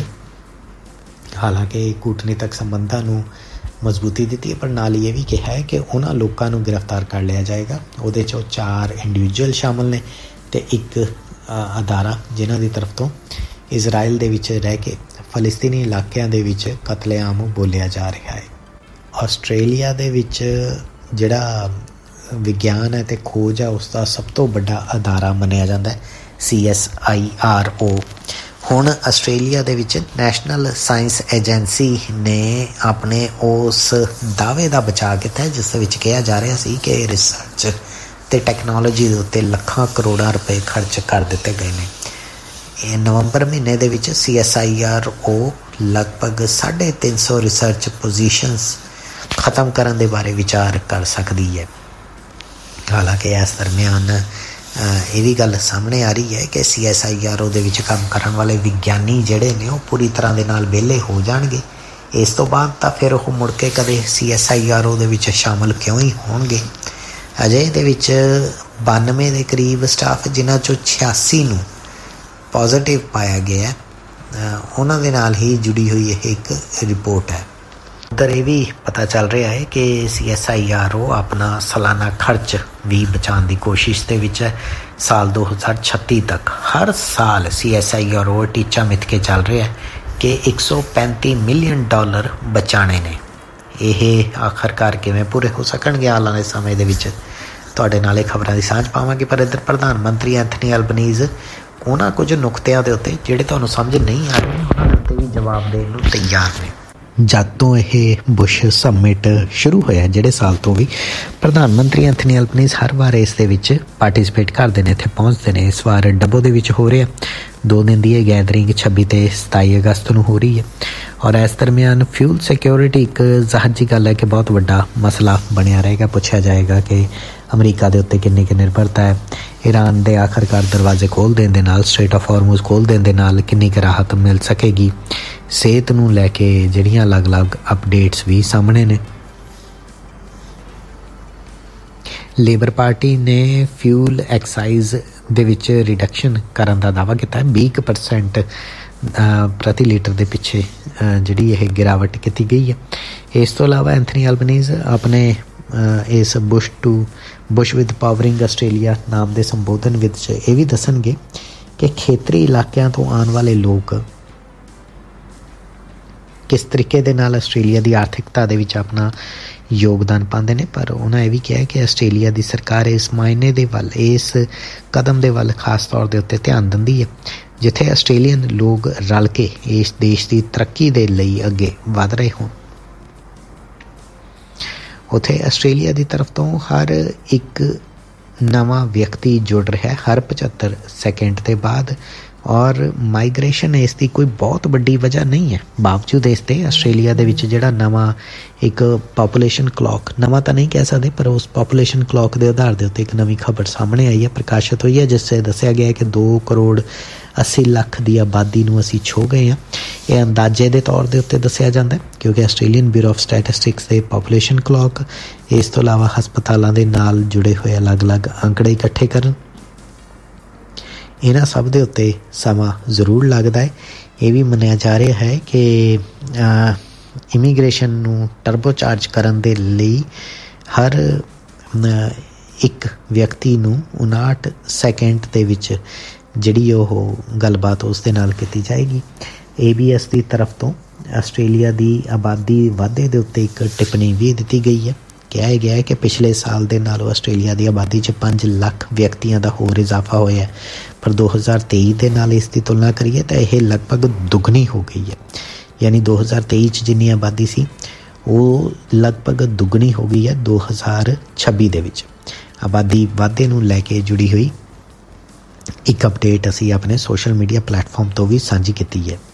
ਹਾਲਾਂਕਿ ਕੂਟਨੀਤਕ ਸੰਬੰਧਾਂ ਨੂੰ ਮਜ਼ਬੂਤੀ ਦਿੱਤੀ ਹੈ, ਪਰ ਨਾਲ ਇਹ ਵੀ ਕਿਹਾ ਹੈ ਕਿ ਉਹਨਾਂ ਲੋਕਾਂ ਨੂੰ ਗ੍ਰਿਫਤਾਰ ਕਰ ਲਿਆ ਜਾਏਗਾ। ਉਹਦੇ 'ਚੋਂ ਚਾਰ ਇੰਡੀਵਿਜੂਅਲ ਸ਼ਾਮਲ ਨੇ ਤੇ ਇੱਕ ਅਦਾਰਾ ਜਿਨ੍ਹਾਂ ਦੀ ਤਰਫ ਤੋਂ ਇਜ਼ਰਾਈਲ ਦੇ ਵਿੱਚ ਰਹਿ ਕੇ ਫਲਸਤੀਨੀ ਇਲਾਕਿਆਂ ਦੇ ਵਿੱਚ ਕਤਲੇਆਮ ਬੋਲਿਆ ਜਾ ਰਿਹਾ ਹੈ। ਆਸਟ੍ਰੇਲੀਆ ਦੇ ਵਿੱਚ ਜਿਹੜਾ ਵਿਗਿਆਨ ਹੈ ਅਤੇ ਖੋਜ ਹੈ ਉਸ ਦਾ ਸਭ ਤੋਂ ਵੱਡਾ ਅਦਾਰਾ ਮੰਨਿਆ ਜਾਂਦਾ ਹੈ C S I R O. ਹੁਣ ਆਸਟ੍ਰੇਲੀਆ ਦੇ ਵਿੱਚ ਨੈਸ਼ਨਲ ਸਾਇੰਸ ਏਜੰਸੀ ਨੇ ਆਪਣੇ ਉਸ ਦਾਅਵੇ ਦਾ ਬਚਾਅ ਕੀਤਾ ਹੈ ਜਿਸ ਦੇ ਵਿੱਚ ਕਿਹਾ ਜਾ ਰਿਹਾ ਸੀ ਕਿ ਰਿਸਰਚ ਅਤੇ ਟੈਕਨੋਲੋਜੀ ਦੇ ਉੱਤੇ ਲੱਖਾਂ ਕਰੋੜਾਂ ਰੁਪਏ ਖਰਚ ਕਰ ਦਿੱਤੇ ਗਏ ਨੇ। ਇਹ ਨਵੰਬਰ ਮਹੀਨੇ ਦੇ ਵਿੱਚ C S I R O ਲਗਭਗ ਸਾਢੇ ਤਿੰਨ ਸੌ ਰਿਸਰਚ ਪੋਜੀਸ਼ਨਸ ਖਤਮ ਕਰਨ ਦੇ ਬਾਰੇ ਵਿਚਾਰ ਕਰ ਸਕਦੀ ਹੈ। ਹਾਲਾਂਕਿ ਇਸ ਦਰਮਿਆਨ ਇਹ ਵੀ ਗੱਲ ਸਾਹਮਣੇ ਆ ਰਹੀ ਹੈ ਕਿ C S I R O ਦੇ ਵਿੱਚ ਕੰਮ ਕਰਨ ਵਾਲੇ ਵਿਗਿਆਨੀ ਜਿਹੜੇ ਨੇ ਉਹ ਪੂਰੀ ਤਰ੍ਹਾਂ ਦੇ ਨਾਲ ਵਿਹਲੇ ਹੋ ਜਾਣਗੇ। ਇਸ ਤੋਂ ਬਾਅਦ ਤਾਂ ਫਿਰ ਉਹ ਮੁੜ ਕੇ ਕਦੇ C S I R O ਦੇ ਵਿੱਚ ਸ਼ਾਮਲ ਕਿਉਂ ਹੀ ਹੋਣਗੇ। ਅਜੇ ਇਹਦੇ ਵਿੱਚ ਬਾਨਵੇਂ ਦੇ ਕਰੀਬ ਸਟਾਫ ਜਿਨ੍ਹਾਂ 'ਚੋਂ ਛਿਆਸੀ ਨੂੰ ਪੋਜ਼ੀਟਿਵ ਪਾਇਆ ਗਿਆ, ਉਹਨਾਂ ਦੇ ਨਾਲ ਹੀ ਜੁੜੀ ਹੋਈ ਇਹ ਇੱਕ ਰਿਪੋਰਟ ਹੈ। ਉੱਧਰ ਇਹ ਵੀ ਪਤਾ ਚੱਲ ਰਿਹਾ ਹੈ ਕਿ C S I R O ਆਪਣਾ ਸਾਲਾਨਾ ਖਰਚ ਵੀ ਬਚਾਉਣ ਦੀ ਕੋਸ਼ਿਸ਼ ਦੇ ਵਿੱਚ ਹੈ। ਸਾਲ ਦੋ ਹਜ਼ਾਰ ਛੱਤੀ ਤੱਕ ਹਰ ਸਾਲ C S I R O ਟੀਚਾ ਮਿੱਥ ਕੇ ਚੱਲ ਰਿਹਾ ਹੈ ਕਿ ਇੱਕ ਸੌ ਪੈਂਤੀ ਮਿਲੀਅਨ ਡਾਲਰ ਬਚਾਉਣੇ ਨੇ। ਇਹ ਆਖਰਕਾਰ ਕਿਵੇਂ ਪੂਰੇ ਹੋ ਸਕਣਗੇ ਆਉਣ ਵਾਲੇ ਸਮੇਂ ਦੇ ਵਿੱਚ ਤੁਹਾਡੇ ਨਾਲ ਇਹ ਖਬਰਾਂ ਦੀ ਸਾਂਝ ਪਾਵਾਂਗੇ। ਪਰ ਇੱਧਰ ਪ੍ਰਧਾਨ ਮੰਤਰੀ ਐਂਥਨੀ ਐਲਬਨੀਜ਼ ਉਹਨਾਂ ਕੁਝ ਨੁਕਤਿਆਂ ਦੇ ਉੱਤੇ ਜਿਹੜੇ ਤੁਹਾਨੂੰ ਸਮਝ ਨਹੀਂ ਆ ਰਹੇ ਉਹਨਾਂ ਦੇ ਉੱਤੇ ਵੀ ਜਵਾਬ ਦੇਣ ਨੂੰ ਤਿਆਰ ਨੇ। ਜਦ ਤੋਂ ਇਹ ਬੁਸ਼ ਸਮਿਟ ਸ਼ੁਰੂ ਹੋਇਆ, ਜਿਹੜੇ ਸਾਲ ਤੋਂ ਵੀ ਪ੍ਰਧਾਨ ਮੰਤਰੀ ਐਂਥਨੀ ਐਲਬਨੀਜ਼ ਹਰ ਵਾਰ ਇਸ ਦੇ ਵਿੱਚ ਪਾਰਟੀਸਪੇਟ ਕਰਦੇ ਨੇ, ਇੱਥੇ ਪਹੁੰਚਦੇ ਨੇ। ਇਸ ਵਾਰ ਡੱਬੋ ਦੇ ਵਿੱਚ ਹੋ ਰਿਹਾ, ਦੋ ਦਿਨ ਦੀ ਇਹ ਗੈਦਰਿੰਗ ਛੱਬੀ ਤੇ ਸਤਾਈ ਅਗਸਤ ਨੂੰ ਹੋ ਰਹੀ ਹੈ। ਔਰ ਇਸ ਦਰਮਿਆਨ ਫਿਊਲ ਸਿਕਿਉਰਿਟੀ ਇੱਕ ਜ਼ਾਹਰੀ ਗੱਲ ਹੈ ਕਿ ਬਹੁਤ ਵੱਡਾ ਮਸਲਾ ਬਣਿਆ ਰਹੇਗਾ। ਪੁੱਛਿਆ ਜਾਏਗਾ ਕਿ ਅਮਰੀਕਾ ਦੇ ਉੱਤੇ ਕਿੰਨੀ ਕੁ ਨਿਰਭਰਤਾ ਹੈ, ਈਰਾਨ ਦੇ ਆਖਰਕਾਰ ਦਰਵਾਜ਼ੇ ਖੋਲ੍ਹ ਦੇਣ ਦੇ ਨਾਲ, ਸਟ੍ਰੇਟ ਆਫ ਹਾਰਮੂਜ਼ ਖੋਲ੍ਹ ਦੇਣ ਦੇ ਨਾਲ ਕਿੰਨੀ ਕੁ ਰਾਹਤ ਮਿਲ ਸਕੇਗੀ। ਸਿਹਤ ਨੂੰ ਲੈ ਕੇ ਜਿਹੜੀਆਂ ਅਲੱਗ-ਅਲੱਗ ਅਪਡੇਟਸ ਵੀ ਸਾਹਮਣੇ ਨੇ। ਲੇਬਰ ਪਾਰਟੀ ਨੇ ਫਿਊਲ ਐਕਸਾਈਜ਼ ਦੇ ਵਿੱਚ ਰਿਡਕਸ਼ਨ ਕਰਨ ਦਾ ਦਾਅਵਾ ਕੀਤਾ ਹੈ। ਵੀਹ ਕੁ ਪਰਸੈਂਟ ਪ੍ਰਤੀ ਲੀਟਰ ਦੇ ਪਿੱਛੇ ਜਿਹੜੀ ਇਹ ਗਿਰਾਵਟ ਕੀਤੀ ਗਈ ਹੈ। ਇਸ ਤੋਂ ਇਲਾਵਾ ਐਂਥਨੀ ਐਲਬਨੀਜ਼ ਆਪਣੇ ਇਸ Bush to Bush with ਪਾਵਰਿੰਗ Australia ਨਾਮ ਦੇ ਸੰਬੋਧਨ ਵਿੱਚ ਇਹ ਵੀ ਦੱਸਣਗੇ ਕਿ ਖੇਤਰੀ ਇਲਾਕਿਆਂ ਤੋਂ ਆਉਣ ਵਾਲੇ ਲੋਕ ਕਿਸ ਤਰੀਕੇ ਦੇ ਨਾਲ ਆਸਟ੍ਰੇਲੀਆ ਦੀ ਆਰਥਿਕਤਾ ਦੇ ਵਿੱਚ ਆਪਣਾ ਯੋਗਦਾਨ ਪਾਉਂਦੇ ਨੇ। ਪਰ ਉਹਨਾਂ ਇਹ ਵੀ ਕਿਹਾ ਕਿ ਆਸਟ੍ਰੇਲੀਆ ਦੀ ਸਰਕਾਰ ਇਸ ਮਾਇਨੇ ਦੇ ਵੱਲ, ਇਸ ਕਦਮ ਦੇ ਵੱਲ ਖਾਸ ਤੌਰ ਦੇ ਉੱਤੇ ਧਿਆਨ ਦਿੰਦੀ ਹੈ ਜਿੱਥੇ ਆਸਟ੍ਰੇਲੀਅਨ ਲੋਕ ਰਲ ਕੇ ਇਸ ਦੇਸ਼ ਦੀ ਤਰੱਕੀ ਦੇ ਲਈ ਅੱਗੇ ਵਧ ਰਹੇ ਹੋਣ। ਉੱਥੇ ਆਸਟ੍ਰੇਲੀਆ ਦੀ ਤਰਫ ਤੋਂ ਹਰ ਇੱਕ ਨਵਾਂ ਵਿਅਕਤੀ ਜੁੜ ਰਿਹਾ ਹਰ ਪਝੱਤਰ ਸੈਕਿੰਡ ਦੇ ਬਾਅਦ, ਔਰ ਮਾਈਗ੍ਰੇਸ਼ਨ ਇਸ ਦੀ ਕੋਈ ਬਹੁਤ ਵੱਡੀ ਵਜ੍ਹਾ ਨਹੀਂ ਹੈ। ਬਾਵਜੂਦ ਇਸ ਦੇ ਆਸਟ੍ਰੇਲੀਆ ਦੇ ਵਿੱਚ ਜਿਹੜਾ ਨਵਾਂ ਇੱਕ ਪਾਪੂਲੇਸ਼ਨ ਕਲੌਕ, ਨਵਾਂ ਤਾਂ ਨਹੀਂ ਕਹਿ ਸਕਦੇ, ਪਰ ਉਸ ਪਾਪੂਲੇਸ਼ਨ ਕਲੌਕ ਦੇ ਆਧਾਰ ਦੇ ਉੱਤੇ ਇੱਕ ਨਵੀਂ ਖਬਰ ਸਾਹਮਣੇ ਆਈ ਹੈ, ਪ੍ਰਕਾਸ਼ਿਤ ਹੋਈ ਹੈ, ਜਿਸ 'ਚ ਦੱਸਿਆ ਗਿਆ ਕਿ ਦੋ ਕਰੋੜ ਅੱਸੀ ਲੱਖ ਦੀ ਆਬਾਦੀ ਨੂੰ ਅਸੀਂ ਛੋ ਗਏ ਹਾਂ। ਇਹ ਅੰਦਾਜ਼ੇ ਦੇ ਤੌਰ ਦੇ ਉੱਤੇ ਦੱਸਿਆ ਜਾਂਦਾ ਕਿਉਂਕਿ ਆਸਟ੍ਰੇਲੀਅਨ ਬਿਊਰੋ ਆਫ ਸਟੈਟਿਸਟਿਕਸ ਦੇ ਪਾਪੂਲੇਸ਼ਨ ਕਲੌਕ ਇਸ ਤੋਂ ਇਲਾਵਾ ਹਸਪਤਾਲਾਂ ਦੇ ਨਾਲ ਜੁੜੇ ਹੋਏ ਅਲੱਗ-ਅਲੱਗ ਅੰਕੜੇ ਇਕੱਠੇ ਕਰਨ, ਇਹਨਾਂ ਸਭ ਦੇ ਉੱਤੇ ਸਮਾਂ ਜ਼ਰੂਰ ਲੱਗਦਾ ਹੈ। ਇਹ ਵੀ ਮੰਨਿਆ ਜਾ ਰਿਹਾ ਹੈ ਕਿ ਇਮੀਗ੍ਰੇਸ਼ਨ ਨੂੰ ਟਰਬੋਚਾਰਜ ਕਰਨ ਦੇ ਲਈ ਹਰ ਇੱਕ ਵਿਅਕਤੀ ਨੂੰ ਉਣਾਹਠ ਸੈਕਿੰਡ ਦੇ ਵਿੱਚ ਜਿਹੜੀ ਉਹ ਗੱਲਬਾਤ ਉਸ ਦੇ ਨਾਲ ਕੀਤੀ ਜਾਏਗੀ। ਏ ਬੀ ਐਸ ਦੀ ਤਰਫ ਤੋਂ ਆਸਟ੍ਰੇਲੀਆ ਦੀ ਆਬਾਦੀ ਵਾਧੇ ਦੇ ਉੱਤੇ ਇੱਕ ਟਿੱਪਣੀ ਵੀ ਦਿੱਤੀ ਗਈ ਹੈ। ਕਿਹਾ ਗਿਆ ਹੈ ਕਿ ਪਿਛਲੇ ਸਾਲ ਦੇ ਨਾਲੋਂ ਆਸਟ੍ਰੇਲੀਆ ਦੀ ਆਬਾਦੀ 'ਚ ਪੰਜ ਲੱਖ ਵਿਅਕਤੀਆਂ ਦਾ ਹੋਰ ਇਜ਼ਾਫਾ ਹੋਇਆ ਹੈ, ਪਰ ਦੋ ਹਜ਼ਾਰ ਤੇਈ ਦੇ ਨਾਲ ਇਸ ਦੀ ਤੁਲਨਾ ਕਰੀਏ ਤਾਂ ਇਹ ਲਗਭਗ ਦੁੱਗਣੀ ਹੋ ਗਈ ਹੈ। ਯਾਨੀ ਦੋ ਹਜ਼ਾਰ ਤੇਈ 'ਚ ਜਿੰਨੀ ਆਬਾਦੀ ਸੀ ਉਹ ਲਗਭਗ ਦੁੱਗਣੀ ਹੋ ਗਈ ਹੈ ਦੋ ਹਜ਼ਾਰ ਛੱਬੀ ਦੇ ਵਿੱਚ। ਆਬਾਦੀ ਵਾਧੇ ਨੂੰ ਲੈ ਕੇ ਜੁੜੀ ਹੋਈ ਇੱਕ ਅਪਡੇਟ ਅਸੀਂ ਆਪਣੇ ਸੋਸ਼ਲ ਮੀਡੀਆ ਪਲੇਟਫਾਰਮ ਤੋਂ ਵੀ ਸਾਂਝੀ ਕੀਤੀ ਹੈ।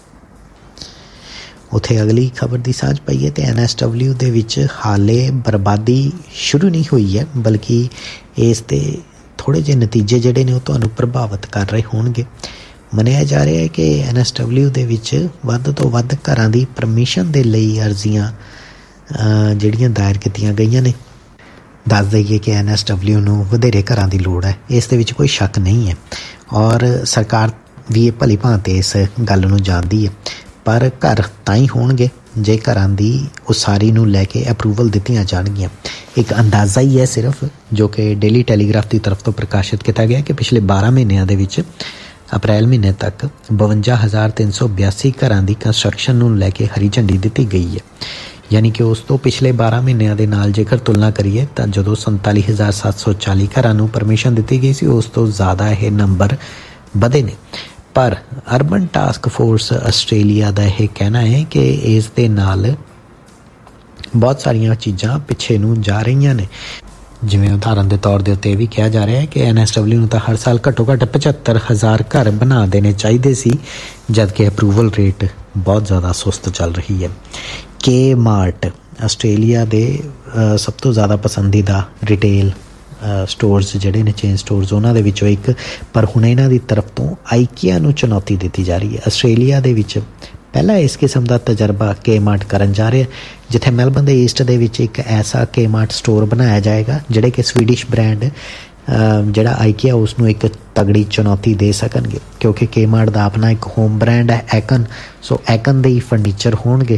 ਉੱਥੇ ਅਗਲੀ ਖਬਰ ਦੀ ਸਾਂਝ ਪਾਈਏ ਤੇ ਐਨ ਐਸ ਡਬਲਿਊ ਦੇ ਵਿੱਚ ਹਾਲੇ ਬਰਬਾਦੀ ਸ਼ੁਰੂ ਨਹੀਂ ਹੋਈ ਹੈ, ਬਲਕਿ ਇਸ ਦੇ ਥੋੜ੍ਹੇ ਜਿਹੇ ਨਤੀਜੇ ਜਿਹੜੇ ਨੇ ਉਹ ਤੁਹਾਨੂੰ ਪ੍ਰਭਾਵਿਤ ਕਰ ਰਹੇ ਹੋਣਗੇ। ਮੰਨਿਆ ਜਾ ਰਿਹਾ ਹੈ ਕਿ ਐਨ ਐਸ ਡਬਲਿਊ ਦੇ ਵਿੱਚ ਵੱਧ ਤੋਂ ਵੱਧ ਘਰਾਂ ਦੀ ਪਰਮਿਸ਼ਨ ਦੇ ਲਈ ਅਰਜ਼ੀਆਂ ਜਿਹੜੀਆਂ ਦਾਇਰ ਕੀਤੀਆਂ ਗਈਆਂ ਨੇ। ਦੱਸ ਦਈਏ ਕਿ ਐਨ ਐਸ ਡਬਲਿਊ ਨੂੰ ਵਧੇਰੇ ਘਰਾਂ ਦੀ ਲੋੜ ਹੈ, ਇਸ ਦੇ ਵਿੱਚ ਕੋਈ ਸ਼ੱਕ ਨਹੀਂ ਹੈ, ਔਰ ਸਰਕਾਰ ਵੀ ਇਹ ਭਲੀ ਭਾਂਤ ਇਸ ਗੱਲ ਨੂੰ ਜਾਣਦੀ ਹੈ। ਪਰ ਘਰ ਤਾਂ ਹੀ ਹੋਣਗੇ ਜੇ ਘਰਾਂ ਦੀ ਉਸਾਰੀ ਨੂੰ ਲੈ ਕੇ ਅਪਰੂਵਲ ਦਿੱਤੀਆਂ ਜਾਣਗੀਆਂ। ਇੱਕ ਅੰਦਾਜ਼ਾ ਹੀ ਹੈ ਸਿਰਫ, ਜੋ ਕਿ ਡੇਲੀ ਟੈਲੀਗ੍ਰਾਫ ਦੀ ਤਰਫ ਤੋਂ ਪ੍ਰਕਾਸ਼ਿਤ ਕੀਤਾ ਗਿਆ ਕਿ ਪਿਛਲੇ ਬਾਰਾਂ ਮਹੀਨਿਆਂ ਦੇ ਵਿੱਚ ਅਪ੍ਰੈਲ ਮਹੀਨੇ ਤੱਕ ਬਵੰਜਾ ਹਜ਼ਾਰ ਤਿੰਨ ਸੌ ਬਿਆਸੀ ਘਰਾਂ ਦੀ ਕੰਸਟਰਕਸ਼ਨ ਨੂੰ ਲੈ ਕੇ ਹਰੀ ਝੰਡੀ ਦਿੱਤੀ ਗਈ ਹੈ। ਯਾਨੀ ਕਿ ਉਸ ਤੋਂ ਪਿਛਲੇ ਬਾਰਾਂ ਮਹੀਨਿਆਂ ਦੇ ਨਾਲ ਜੇਕਰ ਤੁਲਨਾ ਕਰੀਏ ਤਾਂ ਜਦੋਂ ਸੰਤਾਲੀ ਹਜ਼ਾਰ ਸੱਤ ਸੌ ਚਾਲੀ ਘਰਾਂ ਨੂੰ ਪਰਮਿਸ਼ਨ ਦਿੱਤੀ ਗਈ ਸੀ, ਉਸ ਤੋਂ ਜ਼ਿਆਦਾ ਇਹ ਨੰਬਰ ਵਧੇ ਨੇ। ਪਰ ਅਰਬਨ ਟਾਸਕ ਫੋਰਸ ਆਸਟ੍ਰੇਲੀਆ ਦਾ ਇਹ ਕਹਿਣਾ ਹੈ ਕਿ ਇਸ ਦੇ ਨਾਲ ਬਹੁਤ ਸਾਰੀਆਂ ਚੀਜ਼ਾਂ ਪਿੱਛੇ ਨੂੰ ਜਾ ਰਹੀਆਂ ਨੇ। ਜਿਵੇਂ ਉਦਾਹਰਨ ਦੇ ਤੌਰ ਦੇ ਉੱਤੇ ਇਹ ਵੀ ਕਿਹਾ ਜਾ ਰਿਹਾ ਹੈ ਕਿ ਐਨ ਐਸ ਡਬਲਿਊ ਨੂੰ ਤਾਂ ਹਰ ਸਾਲ ਘੱਟੋ ਘੱਟ ਪਝੱਤਰ ਹਜ਼ਾਰ ਘਰ ਬਣਾ ਦੇਣੇ ਚਾਹੀਦੇ ਸੀ, ਜਦਕਿ ਅਪਰੂਵਲ ਰੇਟ ਬਹੁਤ ਜ਼ਿਆਦਾ ਸੁਸਤ ਚੱਲ ਰਹੀ ਹੈ। ਕੇ ਮਾਰਟ ਆਸਟ੍ਰੇਲੀਆ ਦੇ ਸਭ ਤੋਂ ਜ਼ਿਆਦਾ ਪਸੰਦੀਦਾ ਰਿਟੇਲ ਸਟੋਰਸ ਜਿਹੜੇ ਨੇ, ਚੇਨ ਸਟੋਰਸ, ਉਹਨਾਂ ਦੇ ਵਿੱਚੋਂ ਇੱਕ, ਪਰ ਹੁਣ ਇਹਨਾਂ ਦੀ ਤਰਫ ਤੋਂ ਆਈਕੀਆ ਨੂੰ ਚੁਣੌਤੀ ਦਿੱਤੀ ਜਾ ਰਹੀ ਹੈ। ਆਸਟ੍ਰੇਲੀਆ ਦੇ ਵਿੱਚ ਪਹਿਲਾ ਇਸ ਕਿਸਮ ਦਾ ਤਜਰਬਾ ਕੇ ਮਾਰਟ ਕਰਨ ਜਾ ਰਿਹਾ, ਜਿੱਥੇ ਮੈਲਬਨ ਦੇ ਈਸਟ ਦੇ ਵਿੱਚ ਇੱਕ ਐਸਾ ਕੇ ਮਾਰਟ ਸਟੋਰ ਬਣਾਇਆ ਜਾਏਗਾ ਜਿਹੜੇ ਕਿ ਸਵੀਡਿਸ਼ ਬ੍ਰਾਂਡ ਜਿਹੜਾ ਆਈਕੀਆ ਉਸ ਨੂੰ ਇੱਕ ਤਗੜੀ ਚੁਣੌਤੀ ਦੇ ਸਕਣਗੇ, ਕਿਉਂਕਿ ਕੇ ਮਾਰਟ ਦਾ ਆਪਣਾ ਇੱਕ ਹੋਮ ਬ੍ਰਾਂਡ ਹੈ ਐਕਨ। ਸੋ ਐਕਨ ਦੇ ਹੀ ਫਰਨੀਚਰ ਹੋਣਗੇ,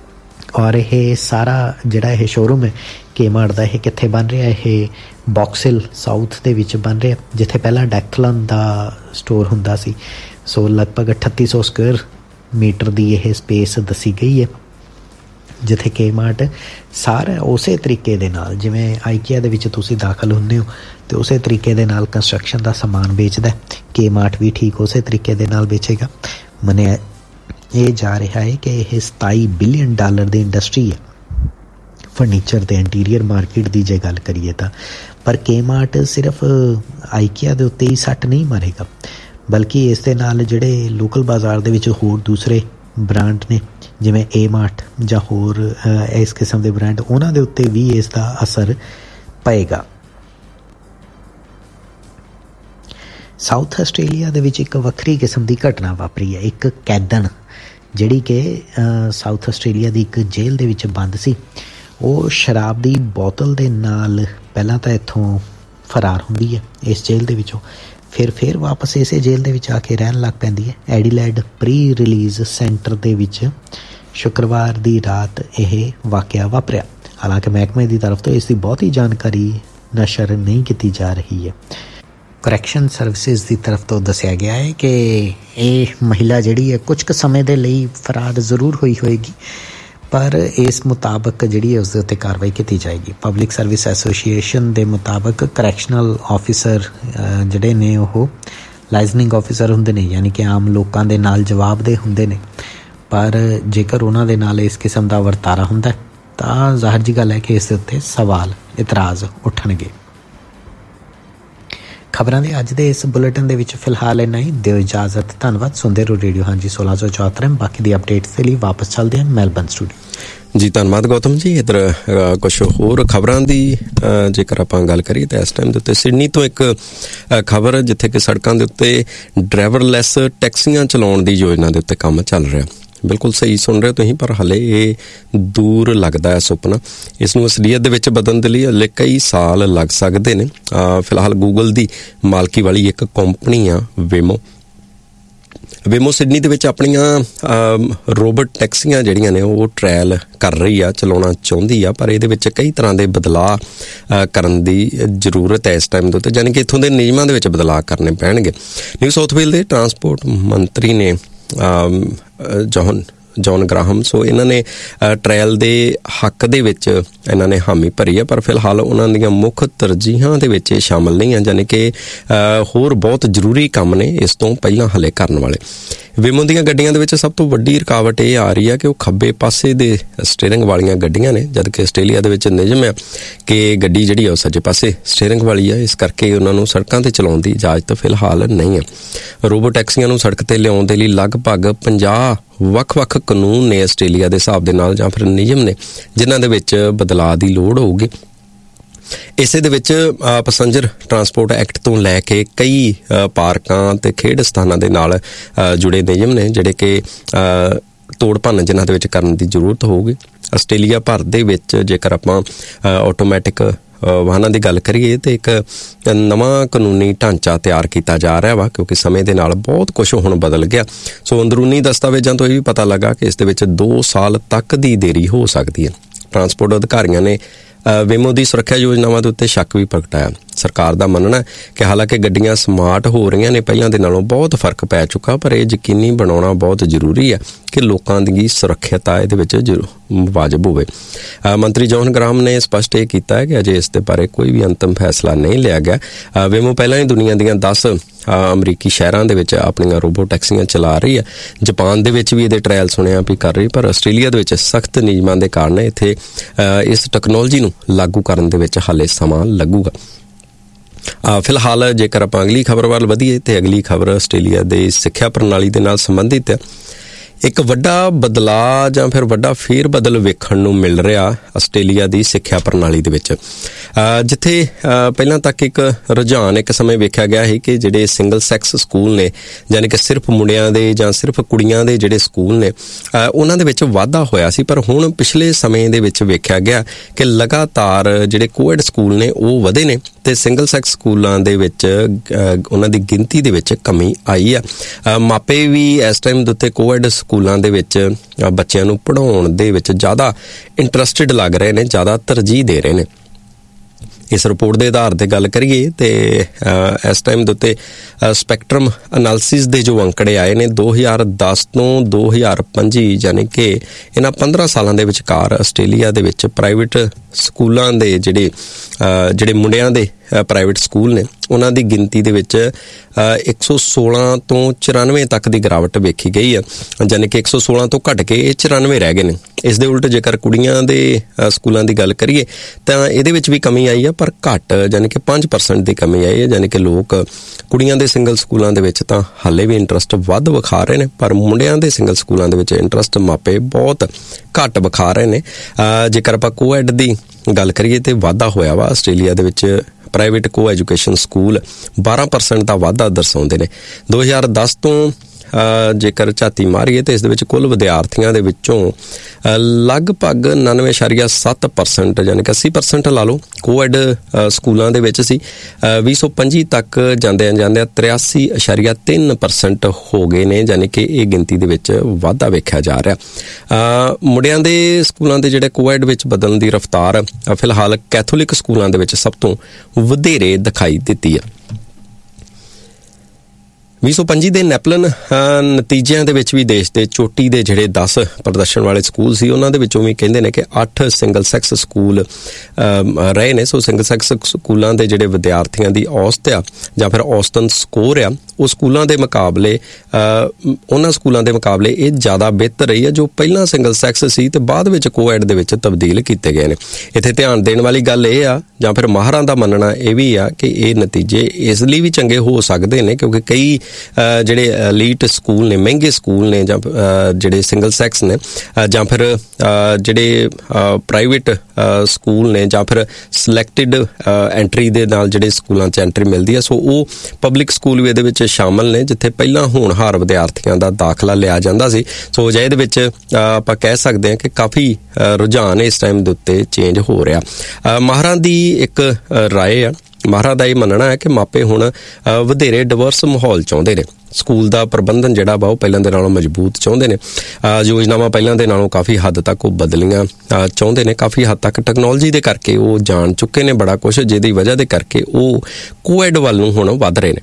ਔਰ ਇਹ ਸਾਰਾ ਜਿਹੜਾ ਇਹ ਸ਼ੋਰੂਮ ਹੈ ਕੇ ਮਾਰਟ ਦਾ, ਇਹ ਕਿੱਥੇ ਬਣ ਰਿਹਾ? ਇਹ ਬੌਕਸਿਲ ਸਾਊਥ ਦੇ ਵਿੱਚ ਬਣ ਰਿਹਾ, ਜਿੱਥੇ ਪਹਿਲਾਂ ਡੈਕਲਨ ਦਾ ਸਟੋਰ ਹੁੰਦਾ ਸੀ। ਸੋ ਲਗਭਗ ਅਠੱਤੀ ਸੌ ਸਕੁਅਰ ਮੀਟਰ ਦੀ ਇਹ ਸਪੇਸ ਦੱਸੀ ਗਈ ਹੈ, ਜਿੱਥੇ ਕੇ ਮਾਰਟ ਸਾਰਾ ਉਸੇ ਤਰੀਕੇ ਦੇ ਨਾਲ ਜਿਵੇਂ ਆਈਕੀਆ ਦੇ ਵਿੱਚ ਤੁਸੀਂ ਦਾਖਲ ਹੁੰਦੇ ਹੋ ਅਤੇ ਉਸੇ ਤਰੀਕੇ ਦੇ ਨਾਲ ਕੰਸਟਰਕਸ਼ਨ ਦਾ ਸਮਾਨ ਵੇਚਦਾ, ਕੇ ਮਾਰਟ ਵੀ ਠੀਕ ਉਸੇ ਤਰੀਕੇ ਦੇ ਨਾਲ ਵੇਚੇਗਾ। ਮੰਨਿਆ ਇਹ ਜਾ ਰਿਹਾ ਹੈ ਕਿ ਇਹ ਸਤਾਈ ਬਿਲੀਅਨ ਡਾਲਰ ਦੀ ਇੰਡਸਟਰੀ ਹੈ ਫਰਨੀਚਰ ਦੇ ਇੰਟੀਰੀਅਰ ਮਾਰਕੀਟ ਦੀ ਜੇ ਗੱਲ ਕਰੀਏ ਤਾਂ। ਪਰ ਕੇ-ਮਾਰਟ ਸਿਰਫ ਆਈਕੀਆ ਦੇ ਉੱਤੇ ਹੀ ਸੱਟ ਨਹੀਂ ਮਾਰੇਗਾ, ਬਲਕਿ ਇਸ ਦੇ ਨਾਲ ਜਿਹੜੇ ਲੋਕਲ ਬਾਜ਼ਾਰ ਦੇ ਵਿੱਚ ਹੋਰ ਦੂਸਰੇ ਬ੍ਰਾਂਡ ਨੇ ਜਿਵੇਂ ਏ-ਮਾਰਟ ਜਾਂ ਹੋਰ ਇਸ ਕਿਸਮ ਦੇ ਬ੍ਰਾਂਡ, ਉਹਨਾਂ ਦੇ ਉੱਤੇ ਵੀ ਇਸ ਦਾ ਅਸਰ ਪਏਗਾ। ਸਾਊਥ ਆਸਟ੍ਰੇਲੀਆ ਦੇ ਵਿੱਚ ਇੱਕ ਵੱਖਰੀ ਕਿਸਮ ਦੀ ਘਟਨਾ ਵਾਪਰੀ ਹੈ। ਇੱਕ ਕੈਦਣ ਜਿਹੜੀ ਕਿ ਸਾਊਥ ਆਸਟ੍ਰੇਲੀਆ ਦੀ ਇੱਕ ਜੇਲ੍ਹ ਦੇ ਵਿੱਚ ਬੰਦ ਸੀ, ਉਹ ਸ਼ਰਾਬ ਦੀ ਬੋਤਲ ਦੇ ਨਾਲ ਪਹਿਲਾਂ ਤਾਂ ਇੱਥੋਂ ਫਰਾਰ ਹੁੰਦੀ ਹੈ ਇਸ ਜੇਲ੍ਹ ਦੇ ਵਿੱਚੋਂ, ਫਿਰ ਫਿਰ ਵਾਪਸ ਇਸੇ ਜੇਲ੍ਹ ਦੇ ਵਿੱਚ ਆ ਕੇ ਰਹਿਣ ਲੱਗ ਪੈਂਦੀ ਹੈ। ਐਡੀਲੇਡ ਪ੍ਰੀ ਰਿਲੀਜ਼ ਸੈਂਟਰ ਦੇ ਵਿੱਚ ਸ਼ੁੱਕਰਵਾਰ ਦੀ ਰਾਤ ਇਹ ਵਾਕਿਆ ਵਾਪਰਿਆ। ਹਾਲਾਂਕਿ ਮਹਿਕਮੇ ਦੀ ਤਰਫ ਤੋਂ ਇਸ ਦੀ ਬਹੁਤੀ ਜਾਣਕਾਰੀ ਨਸ਼ਰ ਨਹੀਂ ਕੀਤੀ ਜਾ ਰਹੀ ਹੈ। ਕਰੈਕਸ਼ਨ ਸਰਵਿਸਿਜ਼ ਦੀ ਤਰਫ ਤੋਂ ਦੱਸਿਆ ਗਿਆ ਹੈ ਕਿ ਇਹ ਮਹਿਲਾ ਜਿਹੜੀ ਹੈ ਕੁਝ ਕੁ ਸਮੇਂ ਦੇ ਲਈ ਫਰਾਰ ਜ਼ਰੂਰ ਹੋਈ ਹੋਏਗੀ, ਪਰ ਇਸ ਮੁਤਾਬਕ ਜਿਹੜੀ ਹੈ ਉਸ ਦੇ ਉੱਤੇ ਕਾਰਵਾਈ ਕੀਤੀ ਜਾਏਗੀ। ਪਬਲਿਕ ਸਰਵਿਸ ਐਸੋਸੀਏਸ਼ਨ ਦੇ ਮੁਤਾਬਕ ਕਰੈਕਸ਼ਨਲ ਆਫਿਸਰ ਜਿਹੜੇ ਨੇ ਉਹ ਲਾਈਜ਼ਨਿੰਗ ਆਫਿਸਰ ਹੁੰਦੇ ਨੇ, ਯਾਨੀ ਕਿ ਆਮ ਲੋਕਾਂ ਦੇ ਨਾਲ ਜਵਾਬਦੇਹ ਹੁੰਦੇ ਨੇ, ਪਰ ਜੇਕਰ ਉਹਨਾਂ ਦੇ ਨਾਲ ਇਸ ਕਿਸਮ ਦਾ ਵਰਤਾਰਾ ਹੁੰਦਾ ਤਾਂ ਜ਼ਾਹਿਰ ਜੀ ਗੱਲ ਹੈ ਕਿ ਇਸ ਦੇ ਉੱਤੇ ਸਵਾਲ ਇਤਰਾਜ਼ ਉੱਠਣਗੇ। ਖਬਰਾਂ ਦੇ ਅੱਜ ਦੇ ਇਸ ਬੁਲੇਟਿਨ ਦੇ ਵਿੱਚ ਫਿਲਹਾਲ ਇੰਨਾ ਹੀ। ਦਿਓ ਇਜਾਜ਼ਤ। ਧੰਨਵਾਦ। ਸੁਣਦੇ ਰਹੋ ਰੇਡੀਓ ਹਾਂਜੀ ਸੋਲਾਂ ਸੌ ਚੁਹੱਤਰ। ਬਾਕੀ ਦੀ ਅਪਡੇਟਸ ਦੇ ਲਈ ਵਾਪਸ ਚੱਲਦੇ ਹਾਂ ਮੈਲਬਨ ਸਟੂਡੀਓ। ਜੀ ਧੰਨਵਾਦ ਗੌਤਮ ਜੀ। ਇੱਧਰ ਕੁਛ ਹੋਰ ਖਬਰਾਂ ਦੀ ਜੇਕਰ ਆਪਾਂ ਗੱਲ ਕਰੀਏ ਤਾਂ ਇਸ ਟਾਈਮ ਦੇ ਉੱਤੇ ਸਿਡਨੀ ਤੋਂ ਇੱਕ ਖਬਰ, ਜਿੱਥੇ ਕਿ ਸੜਕਾਂ ਦੇ ਉੱਤੇ ਡਰਾਈਵਰਲੈਸ ਟੈਕਸੀਆਂ ਚਲਾਉਣ ਦੀ ਯੋਜਨਾ ਦੇ ਉੱਤੇ ਕੰਮ ਚੱਲ ਰਿਹਾ। ਬਿਲਕੁਲ ਸਹੀ ਸੁਣ ਰਹੇ ਹੋ ਤੁਸੀਂ, ਪਰ ਹਾਲੇ ਇਹ ਦੂਰ ਲੱਗਦਾ ਹੈ ਸੁਪਨਾ। ਇਸ ਨੂੰ ਅਸਲੀਅਤ ਦੇ ਵਿੱਚ ਬਦਲਣ ਦੇ ਲਈ ਹਾਲੇ ਕਈ ਸਾਲ ਲੱਗ ਸਕਦੇ ਨੇ। ਫਿਲਹਾਲ ਗੂਗਲ ਦੀ ਮਾਲਕੀ ਵਾਲੀ ਇੱਕ ਕੰਪਨੀ ਆ ਵੇਮੋ ਵੇਮੋ ਸਿਡਨੀ ਦੇ ਵਿੱਚ ਆਪਣੀਆਂ ਰੋਬੋਟ ਟੈਕਸੀਆਂ ਜਿਹੜੀਆਂ ਨੇ ਉਹ ਟਰਾਇਲ ਕਰ ਰਹੀ ਆ, ਚਲਾਉਣਾ ਚਾਹੁੰਦੀ ਆ, ਪਰ ਇਹਦੇ ਵਿੱਚ ਕਈ ਤਰ੍ਹਾਂ ਦੇ ਬਦਲਾਅ ਕਰਨ ਦੀ ਜ਼ਰੂਰਤ ਹੈ ਇਸ ਟਾਈਮ ਦੇ ਉੱਤੇ, ਯਾਨੀ ਕਿ ਇੱਥੋਂ ਦੇ ਨਿਯਮਾਂ ਦੇ ਵਿੱਚ ਬਦਲਾਅ ਕਰਨੇ ਪੈਣਗੇ। ਨਿਊ ਸਾਊਥ ਵੇਲ ਦੇ ਟਰਾਂਸਪੋਰਟ ਮੰਤਰੀ ਨੇ ਜੌਨ ਜੌਨ ਗ੍ਰਾਹਮ ਸੋ ਇਹਨਾਂ ਨੇ ਟਰਾਇਲ ਦੇ ਹੱਕ ਦੇ ਵਿੱਚ ਇਹਨਾਂ ਨੇ ਹਾਮੀ ਭਰੀ ਹੈ, ਪਰ ਫਿਲਹਾਲ ਉਹਨਾਂ ਦੀਆਂ ਮੁੱਖ ਤਰਜੀਹਾਂ ਦੇ ਵਿੱਚ ਇਹ ਸ਼ਾਮਲ ਨਹੀਂ ਹਨ, ਯਾਨੀ ਕਿ ਹੋਰ ਬਹੁਤ ਜ਼ਰੂਰੀ ਕੰਮ ਨੇ ਇਸ ਤੋਂ ਪਹਿਲਾਂ ਹਾਲੇ ਕਰਨ ਵਾਲੇ। ਵੇਮੋ ਦੀਆਂ ਗੱਡੀਆਂ ਦੇ ਵਿੱਚ ਸਭ ਤੋਂ ਵੱਡੀ ਰੁਕਾਵਟ ਇਹ ਆ ਰਹੀ ਹੈ ਕਿ ਉਹ ਖੱਬੇ ਪਾਸੇ ਦੇ ਸਟੀਅਰਿੰਗ ਵਾਲੀਆਂ ਗੱਡੀਆਂ ਨੇ, ਜਦ ਕਿ ਆਸਟ੍ਰੇਲੀਆ ਦੇ ਵਿੱਚ ਨਿਯਮ ਹੈ ਕਿ ਗੱਡੀ ਜਿਹੜੀ ਆ ਉਹ ਸੱਜੇ ਪਾਸੇ ਸਟੀਅਰਿੰਗ ਵਾਲੀ ਹੈ। ਇਸ ਕਰਕੇ ਉਹਨਾਂ ਨੂੰ ਸੜਕਾਂ 'ਤੇ ਚਲਾਉਣ ਦੀ ਇਜਾਜ਼ਤ ਫਿਲਹਾਲ ਨਹੀਂ ਹੈ। ਰੋਬੋ ਟੈਕਸੀਆਂ ਨੂੰ ਸੜਕ 'ਤੇ ਲਿਆਉਣ ਦੇ ਲਈ ਲਗਭਗ ਪੰਜਾਹ ਵੱਖ-ਵੱਖ ਕਾਨੂੰਨ ਨੇ ਆਸਟ੍ਰੇਲੀਆ ਦੇ ਹਿਸਾਬ ਦੇ ਨਾਲ, ਜਾਂ ਫਿਰ ਨਿਯਮ ਨੇ ਜਿਨ੍ਹਾਂ ਦੇ ਵਿੱਚ ਬਦਲਾਅ ਦੀ ਲੋੜ ਹੋਊਗੀ। ਇਸੇ ਦੇ ਵਿੱਚ ਪੈਸੰਜਰ ਟਰਾਂਸਪੋਰਟ ਐਕਟ ਤੋਂ ਲੈ ਕੇ ਕਈ ਪਾਰਕਾਂ ਤੇ ਖੇਡ ਸਥਾਨਾਂ ਦੇ ਨਾਲ ਜੁੜੇ ਨਿਯਮ ਨੇ ਜਿਹੜੇ ਕਿ ਤੋੜ ਭੰਨ ਜਿਨ੍ਹਾਂ ਦੇ ਵਿੱਚ ਕਰਨ ਦੀ ਜ਼ਰੂਰਤ ਹੋਊਗੀ। ਆਸਟ੍ਰੇਲੀਆ ਭਰ ਦੇ ਵਿੱਚ ਜੇਕਰ ਆਪਾਂ ਆਟੋਮੈਟਿਕ ਵਾਹਨਾਂ ਦੀ ਗੱਲ ਕਰੀਏ ਤੇ ਇੱਕ ਨਵਾਂ ਕਾਨੂੰਨੀ ਢਾਂਚਾ ਤਿਆਰ ਕੀਤਾ ਜਾ ਰਿਹਾ ਵਾ, ਕਿਉਂਕਿ ਸਮੇਂ ਦੇ ਨਾਲ ਬਹੁਤ ਕੁਝ ਹੁਣ ਬਦਲ ਗਿਆ। ਸੋ ਅੰਦਰੂਨੀ ਦਸਤਾਵੇਜ਼ਾਂ ਤੋਂ ਇਹ ਵੀ ਪਤਾ ਲੱਗਾ ਕਿ ਇਸ ਦੇ ਵਿੱਚ ਦੋ ਸਾਲ ਤੱਕ ਦੀ ਦੇਰੀ ਹੋ ਸਕਦੀ ਹੈ। ਟਰਾਂਸਪੋਰਟ ਅਧਿਕਾਰੀਆਂ ਨੇ ਵੇਮੋ ਦੀ ਸੁਰੱਖਿਆ ਯੋਜਨਾਵਾਂ ਦੇ ਉੱਤੇ ਸ਼ੱਕ ਵੀ ਪ੍ਰਗਟਾਇਆ। ਸਰਕਾਰ ਦਾ ਮੰਨਣਾ ਹੈ ਕਿ ਹਾਲਾਂਕਿ ਗੱਡੀਆਂ ਸਮਾਰਟ ਹੋ ਰਹੀਆਂ ਨੇ, ਪਹਿਲਾਂ ਦੇ ਨਾਲੋਂ ਬਹੁਤ ਫਰਕ ਪੈ ਚੁੱਕਾ, ਪਰ ਇਹ ਯਕੀਨੀ ਬਣਾਉਣਾ ਬਹੁਤ ਜ਼ਰੂਰੀ ਹੈ ਕਿ ਲੋਕਾਂ ਦੀ ਸੁਰੱਖਿਅਤਾ ਇਹਦੇ ਵਿੱਚ ਵਾਜਬ ਹੋਵੇ। ਮੰਤਰੀ ਜੌਨ ਗ੍ਰਾਹਮ ਨੇ ਸਪਸ਼ਟ ਇਹ ਕੀਤਾ ਹੈ ਕਿ ਅਜੇ ਇਸ ਦੇ ਬਾਰੇ ਕੋਈ ਵੀ ਅੰਤਿਮ ਫੈਸਲਾ ਨਹੀਂ ਲਿਆ ਗਿਆ। ਵੇਮੋ ਪਹਿਲਾਂ ਹੀ ਦੁਨੀਆ ਦੀਆਂ ਦਸ ਅਮਰੀਕੀ ਸ਼ਹਿਰਾਂ ਦੇ ਵਿੱਚ ਆਪਣੀਆਂ ਰੋਬੋ ਟੈਕਸੀਆਂ ਚਲਾ ਰਹੀ ਹੈ। ਜਾਪਾਨ ਦੇ ਵਿੱਚ ਵੀ ਇਹਦੇ ਟਰਾਇਲ ਸੁਣਿਆ ਵੀ ਕਰ ਰਹੀ, ਪਰ ਆਸਟ੍ਰੇਲੀਆ ਦੇ ਵਿੱਚ ਸਖਤ ਨਿਯਮਾਂ ਦੇ ਕਾਰਨ ਇੱਥੇ ਇਸ ਟੈਕਨੋਲੋਜੀ ਨੂੰ ਲਾਗੂ ਕਰਨ ਦੇ ਵਿੱਚ ਹਾਲੇ ਸਮਾਂ ਲੱਗੂਗਾ। ਫਿਲਹਾਲ ਜੇਕਰ ਆਪਾਂ ਅਗਲੀ ਖਬਰ ਵੱਲ ਵਧੀਏ ਤੇ ਅਗਲੀ ਖਬਰ ਆਸਟ੍ਰੇਲੀਆ ਦੇ ਸਿੱਖਿਆ ਪ੍ਰਣਾਲੀ ਦੇ ਨਾਲ ਸੰਬੰਧਿਤ ਹੈ। ਇੱਕ ਵੱਡਾ ਬਦਲਾਅ ਜਾਂ ਫਿਰ ਵੱਡਾ ਫੇਰ ਬਦਲ ਵੇਖਣ ਨੂੰ ਮਿਲ ਰਿਹਾ ਆਸਟ੍ਰੇਲੀਆ ਦੀ ਸਿੱਖਿਆ ਪ੍ਰਣਾਲੀ ਦੇ ਵਿੱਚ, ਜਿੱਥੇ ਪਹਿਲਾਂ ਤੱਕ ਇੱਕ ਰੁਝਾਨ ਇੱਕ ਸਮੇਂ ਵੇਖਿਆ ਗਿਆ ਸੀ ਕਿ ਜਿਹੜੇ ਸਿੰਗਲ ਸੈਕਸ ਸਕੂਲ ਨੇ, ਯਾਨੀ ਕਿ ਸਿਰਫ ਮੁੰਡਿਆਂ ਦੇ ਜਾਂ ਸਿਰਫ ਕੁੜੀਆਂ ਦੇ ਜਿਹੜੇ ਸਕੂਲ ਨੇ ਉਹਨਾਂ ਦੇ ਵਿੱਚ ਵਾਧਾ ਹੋਇਆ ਸੀ, ਪਰ ਹੁਣ ਪਿਛਲੇ ਸਮੇਂ ਦੇ ਵਿੱਚ ਵੇਖਿਆ ਗਿਆ ਕਿ ਲਗਾਤਾਰ ਜਿਹੜੇ ਕੋਐਡ ਸਕੂਲ ਨੇ ਉਹ ਵਧੇ ਨੇ ਤੇ ਸਿੰਗਲ ਸੈਕਸ ਸਕੂਲਾਂ ਦੇ ਵਿੱਚ ਉਹਨਾਂ ਦੀ ਗਿਣਤੀ ਦੇ ਵਿੱਚ ਕਮੀ ਆਈ ਆ। ਮਾਪੇ ਵੀ ਇਸ ਟਾਈਮ ਦੇ ਉੱਤੇ ਕੋਐਡ ਸਕੂਲਾਂ ਦੇ ਵਿੱਚ ਬੱਚਿਆਂ ਨੂੰ ਪੜ੍ਹਾਉਣ ਦੇ ਵਿੱਚ ਜ਼ਿਆਦਾ ਇੰਟਰਸਟਿਡ ਲੱਗ ਰਹੇ ਨੇ, ਜ਼ਿਆਦਾ ਤਰਜੀਹ ਦੇ ਰਹੇ ਨੇ। ਇਸ ਰਿਪੋਰਟ ਦੇ ਆਧਾਰ 'ਤੇ ਗੱਲ ਕਰੀਏ ਤੇ ਇਸ ਟਾਈਮ ਦੇ ਉੱਤੇ ਸਪੈਕਟਰਮ ਅਨਾਲਿਸਿਸ ਦੇ ਜੋ ਅੰਕੜੇ ਆਏ ਨੇ ਦੋ ਹਜ਼ਾਰ ਦਸ ਤੋਂ ਦੋ ਹਜ਼ਾਰ ਪੰਜੀ ਯਾਨੀ ਕਿ ਇਹਨਾਂ ਪੰਦਰਾਂ ਸਾਲਾਂ ਦੇ ਵਿਚਕਾਰ ਆਸਟ੍ਰੇਲੀਆ ਦੇ ਵਿੱਚ ਪ੍ਰਾਈਵੇਟ ਸਕੂਲਾਂ ਦੇ ਜਿਹੜੇ ਜਿਹੜੇ ਮੁੰਡਿਆਂ ਦੇ ਪ੍ਰਾਈਵੇਟ ਸਕੂਲ ਨੇ ਉਹਨਾਂ ਦੀ ਗਿਣਤੀ ਦੇ ਵਿੱਚ ਇੱਕ ਸੌ ਸੋਲਾਂ ਤੋਂ ਚੁਰਾਨਵੇਂ ਤੱਕ ਦੀ ਗਿਰਾਵਟ ਵੇਖੀ ਗਈ ਹੈ, ਯਾਨੀ ਕਿ ਇੱਕ ਸੌ ਸੋਲਾਂ ਤੋਂ ਘੱਟ ਕੇ ਇਹ ਚੁਰਾਨਵੇਂ ਰਹਿ ਗਏ ਨੇ। ਇਸ ਦੇ ਉਲਟ ਜੇਕਰ ਕੁੜੀਆਂ ਦੇ ਸਕੂਲਾਂ ਦੀ ਗੱਲ ਕਰੀਏ ਤਾਂ ਇਹਦੇ ਵਿੱਚ ਵੀ ਕਮੀ ਆਈ ਹੈ, ਪਰ ਘੱਟ, ਯਾਨੀ ਕਿ ਪੰਜ ਪਰਸੈਂਟ ਦੀ ਕਮੀ ਆਈ ਹੈ। ਯਾਨੀ ਕਿ ਲੋਕ ਕੁੜੀਆਂ ਦੇ ਸਿੰਗਲ ਸਕੂਲਾਂ ਦੇ ਵਿੱਚ ਤਾਂ ਹਾਲੇ ਵੀ ਇੰਟਰਸਟ ਵੱਧ ਵਿਖਾ ਰਹੇ ਨੇ, ਪਰ ਮੁੰਡਿਆਂ ਦੇ ਸਿੰਗਲ ਸਕੂਲਾਂ ਦੇ ਵਿੱਚ ਇੰਟਰਸਟ ਮਾਪੇ ਬਹੁਤ ਘੱਟ ਵਿਖਾ ਰਹੇ ਨੇ। ਜੇਕਰ ਆਪਾਂ ਕੋਐਡ ਦੀ ਗੱਲ ਕਰੀਏ ਤੇ ਵਾਧਾ ਹੋਇਆ ਵਾ ਆਸਟ੍ਰੇਲੀਆ ਦੇ ਵਿੱਚ ਪ੍ਰਾਈਵੇਟ ਕੋ ਐਜੂਕੇਸ਼ਨ ਸਕੂਲ ਬਾਰਾਂ ਪਰਸੈਂਟ ਦਾ ਵਾਧਾ ਦਰਸਾਉਂਦੇ ਨੇ। ਦੋ ਹਜ਼ਾਰ ਦਸ ਤੋਂ ਜੇਕਰ ਝਾਤੀ ਮਾਰੀਏ ਤਾਂ ਇਸ ਦੇ ਵਿੱਚ ਕੁੱਲ ਵਿਦਿਆਰਥੀਆਂ ਦੇ ਵਿੱਚੋਂ ਲਗਭਗ ਉਨਾਨਵੇਂ ਇਸ਼ਾਰੀਆ ਸੱਤ ਪਰਸੈਂਟ ਯਾਨੀ ਕਿ ਅੱਸੀ ਪਰਸੈਂਟ ਲਾ ਲਓ ਕੋਐਡ ਸਕੂਲਾਂ ਦੇ ਵਿੱਚ ਸੀ। ਵੀਹ ਸੌ ਪੰਜੀ ਤੱਕ ਜਾਂਦਿਆਂ ਜਾਂਦਿਆਂ ਤਰਿਆਸੀ ਇਸ਼ਾਰੀਆ ਤਿੰਨ ਪਰਸੈਂਟ ਹੋ ਗਏ ਨੇ, ਯਾਨੀ ਕਿ ਇਹ ਗਿਣਤੀ ਦੇ ਵਿੱਚ ਵਾਧਾ ਵੇਖਿਆ ਜਾ ਰਿਹਾ। ਮੁੰਡਿਆਂ ਦੇ ਸਕੂਲਾਂ ਦੇ ਜਿਹੜੇ ਕੋਐਡ ਵਿੱਚ ਬਦਲਣ ਦੀ ਰਫ਼ਤਾਰ ਫਿਲਹਾਲ ਕੈਥੋਲਿਕ ਸਕੂਲਾਂ ਦੇ ਵਿੱਚ ਸਭ ਤੋਂ ਵਧੇਰੇ ਦਿਖਾਈ ਦਿੱਤੀ ਹੈ। ਵੀਹ ਸੌ ਪੰਜੀ ਦੇ ਨੈਪਲਨ ਨਤੀਜਿਆਂ ਦੇ ਵਿੱਚ ਵੀ ਦੇਸ਼ ਦੇ ਚੋਟੀ ਦੇ ਜਿਹੜੇ ਦਸ ਪ੍ਰਦਰਸ਼ਨ ਵਾਲੇ ਸਕੂਲ ਸੀ ਉਹਨਾਂ ਦੇ ਵਿੱਚੋਂ ਵੀ ਕਹਿੰਦੇ ਨੇ ਕਿ ਅੱਠ ਸਿੰਗਲ ਸੈਕਸ ਸਕੂਲ ਰਹੇ ਨੇ। ਸੋ ਸਿੰਗਲ ਸੈਕਸ ਸਕੂਲਾਂ ਦੇ ਜਿਹੜੇ ਵਿਦਿਆਰਥੀਆਂ ਦੀ ਔਸਤ ਆ ਜਾਂ ਫਿਰ ਔਸਤਨ ਸਕੋਰ ਆ ਉਹ ਸਕੂਲਾਂ ਦੇ ਮੁਕਾਬਲੇ ਉਹਨਾਂ ਸਕੂਲਾਂ ਦੇ ਮੁਕਾਬਲੇ ਇਹ ਜ਼ਿਆਦਾ ਬਿਹਤਰ ਰਹੀ ਹੈ ਜੋ ਪਹਿਲਾਂ ਸਿੰਗਲ ਸੈਕਸ ਸੀ ਤੇ ਬਾਅਦ ਵਿੱਚ ਕੋਐਡ ਦੇ ਵਿੱਚ ਤਬਦੀਲ ਕੀਤੇ ਗਏ ਨੇ। ਇੱਥੇ ਧਿਆਨ ਦੇਣ ਵਾਲੀ ਗੱਲ ਇਹ ਆ ਜਾਂ ਫਿਰ ਮਾਹਰਾਂ ਦਾ ਮੰਨਣਾ ਇਹ ਵੀ ਆ ਕਿ ਇਹ ਨਤੀਜੇ ਇਸ ਲਈ ਵੀ ਚੰਗੇ ਹੋ ਸਕਦੇ ਨੇ ਕਿਉਂਕਿ ਕਈ ਜਿਹੜੇ ਐਲੀਟ ਸਕੂਲ ਨੇ, ਮਹਿੰਗੇ ਸਕੂਲ ਨੇ ਜਾਂ ਜਿਹੜੇ ਸਿੰਗਲ ਸੈਕਸ ਨੇ ਜਾਂ ਫਿਰ ਜਿਹੜੇ ਪ੍ਰਾਈਵੇਟ ਸਕੂਲ ਨੇ ਜਾਂ ਫਿਰ ਸਿਲੈਕਟਿਡ ਐਂਟਰੀ ਦੇ ਨਾਲ ਜਿਹੜੇ ਸਕੂਲਾਂ 'ਚ ਐਂਟਰੀ ਮਿਲਦੀ ਹੈ, ਸੋ ਉਹ ਪਬਲਿਕ ਸਕੂਲ ਵੀ ਇਹਦੇ ਵਿੱਚ ਸ਼ਾਮਲ ਨੇ ਜਿੱਥੇ ਪਹਿਲਾਂ ਹੋਣਹਾਰ ਵਿਦਿਆਰਥੀਆਂ ਦਾ ਦਾਖਲਾ ਲਿਆ ਜਾਂਦਾ ਸੀ। ਸੋ ਅਜਿਹੇ ਦੇ ਵਿੱਚ ਆਪਾਂ ਕਹਿ ਸਕਦੇ ਹਾਂ ਕਿ ਕਾਫੀ ਰੁਝਾਨ ਇਸ ਟਾਈਮ ਦੇ ਉੱਤੇ ਚੇਂਜ ਹੋ ਰਿਹਾ। ਮਾਹਰਾਂ ਦੀ ਇੱਕ ਰਾਏ ਆ, ਮਾਹਰਾਂ ਦਾ ਇਹ ਮੰਨਣਾ ਹੈ ਕਿ ਮਾਪੇ ਹੁਣ ਵਧੇਰੇ ਡਿਵਰਸ ਮਾਹੌਲ ਚਾਹੁੰਦੇ ਨੇ। ਸਕੂਲ ਦਾ ਪ੍ਰਬੰਧਨ ਜਿਹੜਾ ਵਾ ਉਹ ਪਹਿਲਾਂ ਦੇ ਨਾਲੋਂ ਮਜ਼ਬੂਤ ਚਾਹੁੰਦੇ ਨੇ। ਯੋਜਨਾਵਾਂ ਪਹਿਲਾਂ ਦੇ ਨਾਲੋਂ ਕਾਫੀ ਹੱਦ ਤੱਕ ਉਹ ਬਦਲੀਆਂ ਚਾਹੁੰਦੇ ਨੇ। ਕਾਫੀ ਹੱਦ ਤੱਕ ਟੈਕਨੋਲੋਜੀ ਦੇ ਕਰਕੇ ਉਹ ਜਾਣ ਚੁੱਕੇ ਨੇ ਬੜਾ ਕੁਛ, ਜਿਹਦੀ ਵਜ੍ਹਾ ਦੇ ਕਰਕੇ ਉਹ ਕੋਐਡ ਵੱਲ ਨੂੰ ਹੁਣ ਵੱਧ ਰਹੇ ਨੇ।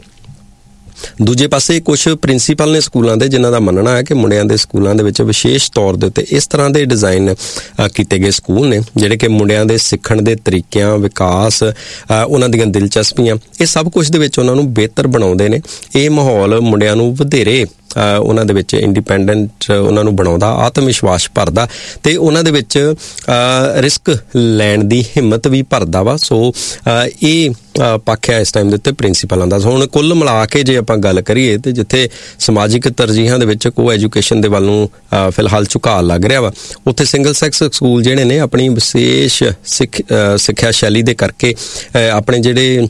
ਦੂਜੇ ਪਾਸੇ ਕੁਛ ਪ੍ਰਿੰਸੀਪਲ ਨੇ ਸਕੂਲਾਂ ਦੇ ਜਿਨ੍ਹਾਂ ਦਾ ਮੰਨਣਾ ਹੈ ਕਿ ਮੁੰਡਿਆਂ ਦੇ ਸਕੂਲਾਂ ਦੇ ਵਿੱਚ ਵਿਸ਼ੇਸ਼ ਤੌਰ ਦੇ ਉੱਤੇ ਇਸ ਤਰ੍ਹਾਂ ਦੇ ਡਿਜ਼ਾਈਨ ਕੀਤੇ ਗਏ ਸਕੂਲ ਨੇ ਜਿਹੜੇ ਕਿ ਮੁੰਡਿਆਂ ਦੇ ਸਿੱਖਣ ਦੇ ਤਰੀਕਿਆਂ, ਵਿਕਾਸ, ਉਹਨਾਂ ਦੀਆਂ ਦਿਲਚਸਪੀਆਂ, ਇਹ ਸਭ ਕੁਛ ਦੇ ਵਿੱਚ ਉਹਨਾਂ ਨੂੰ ਬਿਹਤਰ ਬਣਾਉਂਦੇ ਨੇ। ਇਹ ਮਾਹੌਲ ਮੁੰਡਿਆਂ ਨੂੰ ਵਧੇਰੇ ਉਹਨਾਂ ਦੇ ਵਿੱਚ ਇੰਡੀਪੈਂਡੈਂਟ ਉਹਨਾਂ ਨੂੰ ਬਣਾਉਂਦਾ, ਆਤਮ ਵਿਸ਼ਵਾਸ ਭਰਦਾ ਤੇ ਉਹਨਾਂ ਦੇ ਵਿੱਚ ਰਿਸਕ ਲੈਣ ਦੀ ਹਿੰਮਤ ਵੀ ਭਰਦਾ ਵਾ। ਸੋ ਇਹ ਪੱਖ ਹੈ ਇਸ ਟਾਈਮ ਦੇ ਉੱਤੇ ਪ੍ਰਿੰਸੀਪਲਾਂ ਦਾ। ਹੁਣ ਕੁੱਲ ਮਿਲਾ ਕੇ ਜੇ ਆਪਾਂ ਗੱਲ ਕਰੀਏ ਤੇ ਜਿੱਥੇ ਸਮਾਜਿਕ ਤਰਜੀਹਾਂ ਦੇ ਵਿੱਚ ਕੋ ਐਜੂਕੇਸ਼ਨ ਦੇ ਵੱਲ ਨੂੰ ਫਿਲਹਾਲ ਝੁਕਾਅ ਲੱਗ ਰਿਹਾ ਵਾ, ਉੱਥੇ ਸਿੰਗਲ ਸੈਕਸ ਸਕੂਲ ਜਿਹੜੇ ਨੇ ਆਪਣੀ ਵਿਸ਼ੇਸ਼ ਸਿੱਖ ਸਿੱਖਿਆ ਸ਼ੈਲੀ ਦੇ ਕਰਕੇ ਆਪਣੇ ਜਿਹੜੇ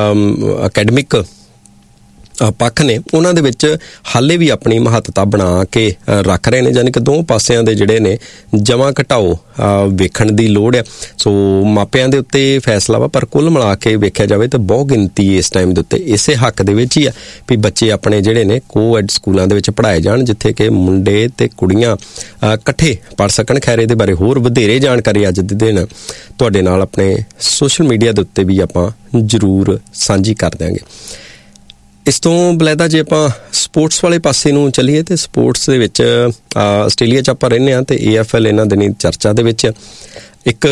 ਅਕੈਡਮਿਕ ਪੱਖ ਨੇ ਉਹਨਾਂ ਦੇ ਵਿੱਚ ਹਾਲੇ ਵੀ ਆਪਣੀ ਮਹੱਤਤਾ ਬਣਾ ਕੇ ਰੱਖ ਰਹੇ ਨੇ। ਯਾਨੀ ਕਿ ਦੋ ਪਾਸਿਆਂ ਦੇ ਜਿਹੜੇ ਨੇ ਜਮਾਂ ਘਟਾਓ ਵੇਖਣ ਦੀ ਲੋੜ ਆ। ਸੋ ਮਾਪਿਆਂ ਦੇ ਉੱਤੇ ਫੈਸਲਾ ਵਾ, ਪਰ ਕੁੱਲ ਮਿਲਾ ਕੇ ਵੇਖਿਆ ਜਾਵੇ ਤਾਂ ਬਹੁਤ ਗਿਣਤੀ ਇਸ ਟਾਈਮ ਦੇ ਉੱਤੇ ਇਸੇ ਹੱਕ ਦੇ ਵਿੱਚ ਹੀ ਆ ਵੀ ਬੱਚੇ ਆਪਣੇ ਜਿਹੜੇ ਨੇ ਕੋਐਡ ਸਕੂਲਾਂ ਦੇ ਵਿੱਚ ਪੜ੍ਹਾਏ ਜਾਣ ਜਿੱਥੇ ਕਿ ਮੁੰਡੇ ਤੇ ਕੁੜੀਆਂ ਇਕੱਠੇ ਪੜ੍ਹ ਸਕਣ। ਖੈਰ ਇਹਦੇ ਬਾਰੇ ਹੋਰ ਵਧੇਰੇ ਜਾਣਕਾਰੀ ਅੱਜ ਦੇ ਦਿਨ ਤੁਹਾਡੇ ਨਾਲ ਆਪਣੇ ਸੋਸ਼ਲ ਮੀਡੀਆ ਦੇ ਉੱਤੇ ਵੀ ਆਪਾਂ ਜ਼ਰੂਰ ਸਾਂਝੀ ਕਰ ਦਿਆਂਗੇ। ਇਸ ਤੋਂ ਬਲੈਦਾ ਜੇ ਆਪਾਂ ਸਪੋਰਟਸ ਵਾਲੇ ਪਾਸੇ ਨੂੰ ਚੱਲੀਏ ਤੇ ਸਪੋਰਟਸ ਦੇ ਵਿੱਚ ਆਸਟ੍ਰੇਲੀਆ 'ਚ ਆਪਾਂ ਰਹਿੰਦੇ ਹਾਂ ਤੇ ਏ ਐਫ ਐਲ ਇਹਨਾਂ ਦਿਨੀਂ ਚਰਚਾ ਦੇ ਵਿੱਚ ਇੱਕ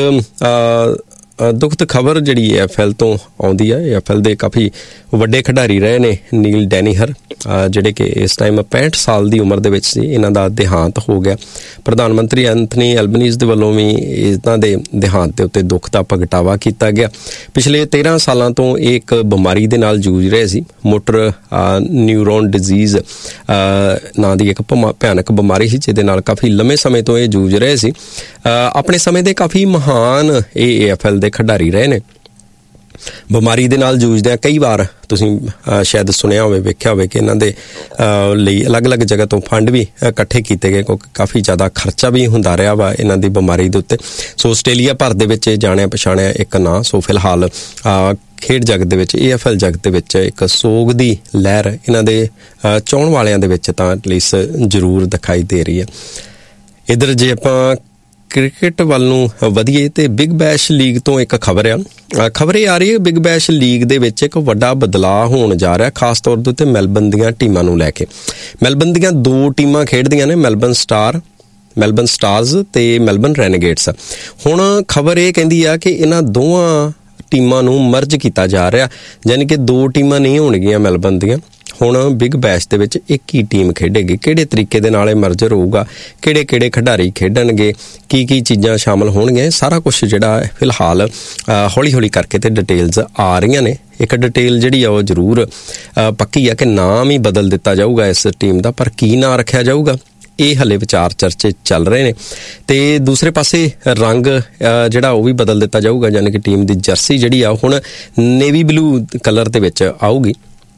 ਦੁਖਦ ਖਬਰ ਜਿਹੜੀ ਏ ਐਫ ਐਲ ਤੋਂ ਆਉਂਦੀ ਹੈ। ਏ ਐਫ ਐਲ ਦੇ ਕਾਫੀ ਵੱਡੇ ਖਿਡਾਰੀ ਰਹੇ ਨੇ ਨੀਲ ਡੈਨੀਹਰ ਜਿਹੜੇ ਕਿ ਇਸ ਟਾਈਮ ਪੈਂਹਠ ਸਾਲ ਦੀ ਉਮਰ ਦੇ ਵਿੱਚ ਸੀ। ਇਹਨਾਂ ਦਾ ਦੇਹਾਂਤ ਹੋ ਗਿਆ। ਪ੍ਰਧਾਨ ਮੰਤਰੀ ਐਂਥਨੀ ਐਲਬਨੀਜ਼ ਦੇ ਵੱਲੋਂ ਵੀ ਇਹਨਾਂ ਦੇ ਦੇਹਾਂਤ ਦੇ ਉੱਤੇ ਦੁੱਖ ਦਾ ਪ੍ਰਗਟਾਵਾ ਕੀਤਾ ਗਿਆ। ਪਿਛਲੇ ਤੇਰਾਂ ਸਾਲਾਂ ਤੋਂ ਇਹ ਇੱਕ ਬਿਮਾਰੀ ਦੇ ਨਾਲ ਜੂਝ ਰਹੇ ਸੀ, ਮੋਟਰ ਨਿਊਰੋਨ ਡਿਜ਼ੀਜ਼ ਨਾਂ ਦੀ ਇੱਕ ਭਿਆਨਕ ਬਿਮਾਰੀ ਸੀ ਜਿਹਦੇ ਨਾਲ ਕਾਫੀ ਲੰਮੇ ਸਮੇਂ ਤੋਂ ਇਹ ਜੂਝ ਰਹੇ ਸੀ। ਆਪਣੇ ਸਮੇਂ ਦੇ ਕਾਫੀ ਮਹਾਨ ਇਹ ਏ ਐਫ ਐਲ ਦੇ ਖਿਡਾਰੀ ਰਹੇ ਨੇ। ਬਿਮਾਰੀ ਦੇ ਨਾਲ ਜੂਝਦਿਆਂ ਕਈ ਵਾਰ ਤੁਸੀਂ ਸ਼ਾਇਦ ਸੁਣਿਆ ਹੋਵੇ, ਵੇਖਿਆ ਹੋਵੇ ਕਿ ਇਹਨਾਂ ਦੇ ਲਈ ਅਲੱਗ-ਅਲੱਗ ਜਗ੍ਹਾ ਤੋਂ ਫੰਡ ਵੀ ਇਕੱਠੇ ਕੀਤੇ ਗਏ ਕਿਉਂਕਿ ਕਾਫੀ ਜ਼ਿਆਦਾ ਖਰਚਾ ਵੀ ਹੁੰਦਾ ਰਿਹਾ ਵਾ ਇਹਨਾਂ ਦੀ ਬਿਮਾਰੀ ਦੇ ਉੱਤੇ। ਸੋ ਆਸਟ੍ਰੇਲੀਆ ਭਰ ਦੇ ਵਿੱਚ ਜਾਣਿਆ ਪਛਾਣਿਆ ਇੱਕ ਨਾਂ। ਸੋ ਫਿਲਹਾਲ ਖੇਡ ਜਗਤ ਦੇ ਵਿੱਚ ਏ ਐਫ ਐਲ ਜਗਤ ਦੇ ਵਿੱਚ ਇੱਕ ਸੋਗ ਦੀ ਲਹਿਰ ਇਹਨਾਂ ਦੇ ਚਾਹੁਣ ਵਾਲਿਆਂ ਦੇ ਵਿੱਚ ਤਾਂ ਐਟਲੀਸਟ ਜ਼ਰੂਰ ਦਿਖਾਈ ਦੇ ਰਹੀ ਹੈ। ਇੱਧਰ ਜੇ ਆਪਾਂ ਕ੍ਰਿਕਟ ਵੱਲ ਨੂੰ ਵਧੀਏ ਤੇ ਬਿਗ ਬੈਸ਼ ਲੀਗ ਤੋਂ ਇੱਕ ਖਬਰ ਆ ਖਬਰ ਇਹ ਆ ਰਹੀ ਹੈ ਬਿਗ ਬੈਸ਼ ਲੀਗ ਦੇ ਵਿੱਚ ਇੱਕ ਵੱਡਾ ਬਦਲਾਅ ਹੋਣ ਜਾ ਰਿਹਾ, ਖਾਸ ਤੌਰ ਦੇ ਉੱਤੇ ਮੈਲਬਨ ਦੀਆਂ ਟੀਮਾਂ ਨੂੰ ਲੈ ਕੇ। ਮੈਲਬਨ ਦੀਆਂ ਦੋ ਟੀਮਾਂ ਖੇਡਦੀਆਂ ਨੇ, ਮੈਲਬਨ ਸਟਾਰ ਮੈਲਬਨ ਸਟਾਰਜ਼ ਤੇ ਮੈਲਬਨ ਰੈਨੇਗੇਟਸ। ਹੁਣ ਖਬਰ ਇਹ ਕਹਿੰਦੀ ਆ ਕਿ ਇਹਨਾਂ ਦੋਵਾਂ ਟੀਮਾਂ ਨੂੰ ਮਰਜ ਕੀਤਾ ਜਾ ਰਿਹਾ, ਯਾਨੀ ਕਿ ਦੋ ਟੀਮਾਂ ਨਹੀਂ ਹੋਣਗੀਆਂ ਮੈਲਬਨ ਦੀਆਂ। ਹੁਣ ਬਿਗ ਬੈਸ਼ ਦੇ ਵਿੱਚ ਇੱਕ ਹੀ ਟੀਮ ਖੇਡੇਗੀ। ਕਿਹੜੇ ਤਰੀਕੇ ਦੇ ਨਾਲ ਇਹ ਮਰਜਰ ਹੋਊਗਾ, ਕਿਹੜੇ ਕਿਹੜੇ ਖਿਡਾਰੀ ਖੇਡਣਗੇ, ਕੀ ਕੀ ਚੀਜ਼ਾਂ ਸ਼ਾਮਲ ਹੋਣਗੀਆਂ, ਸਾਰਾ ਕੁਛ ਜਿਹੜਾ ਫਿਲਹਾਲ ਹੌਲੀ ਹੌਲੀ ਕਰਕੇ ਤੇ ਡਿਟੇਲਸ ਆ ਰਹੀਆਂ ਨੇ। ਇੱਕ ਡਿਟੇਲ ਜਿਹੜੀ ਆ ਉਹ ਜ਼ਰੂਰ ਪੱਕੀ ਆ ਕਿ ਨਾਮ ਹੀ ਬਦਲ ਦਿੱਤਾ ਜਾਊਗਾ ਇਸ ਟੀਮ ਦਾ, ਪਰ ਕੀ ਨਾਂ ਰੱਖਿਆ ਜਾਊਗਾ ਇਹ ਹਲੇ ਵਿਚਾਰ ਚਰਚੇ ਚੱਲ ਰਹੇ ਨੇ। ਤੇ ਦੂਸਰੇ ਪਾਸੇ ਰੰਗ ਜਿਹੜਾ ਉਹ ਵੀ ਬਦਲ ਦਿੱਤਾ ਜਾਊਗਾ, ਯਾਨੀ ਕਿ ਟੀਮ ਦੀ ਜਰਸੀ ਜਿਹੜੀ ਆ ਹੁਣ ਨੇਵੀ ਬਲੂ ਕਲਰ ਦੇ ਵਿੱਚ ਆਊਗੀ।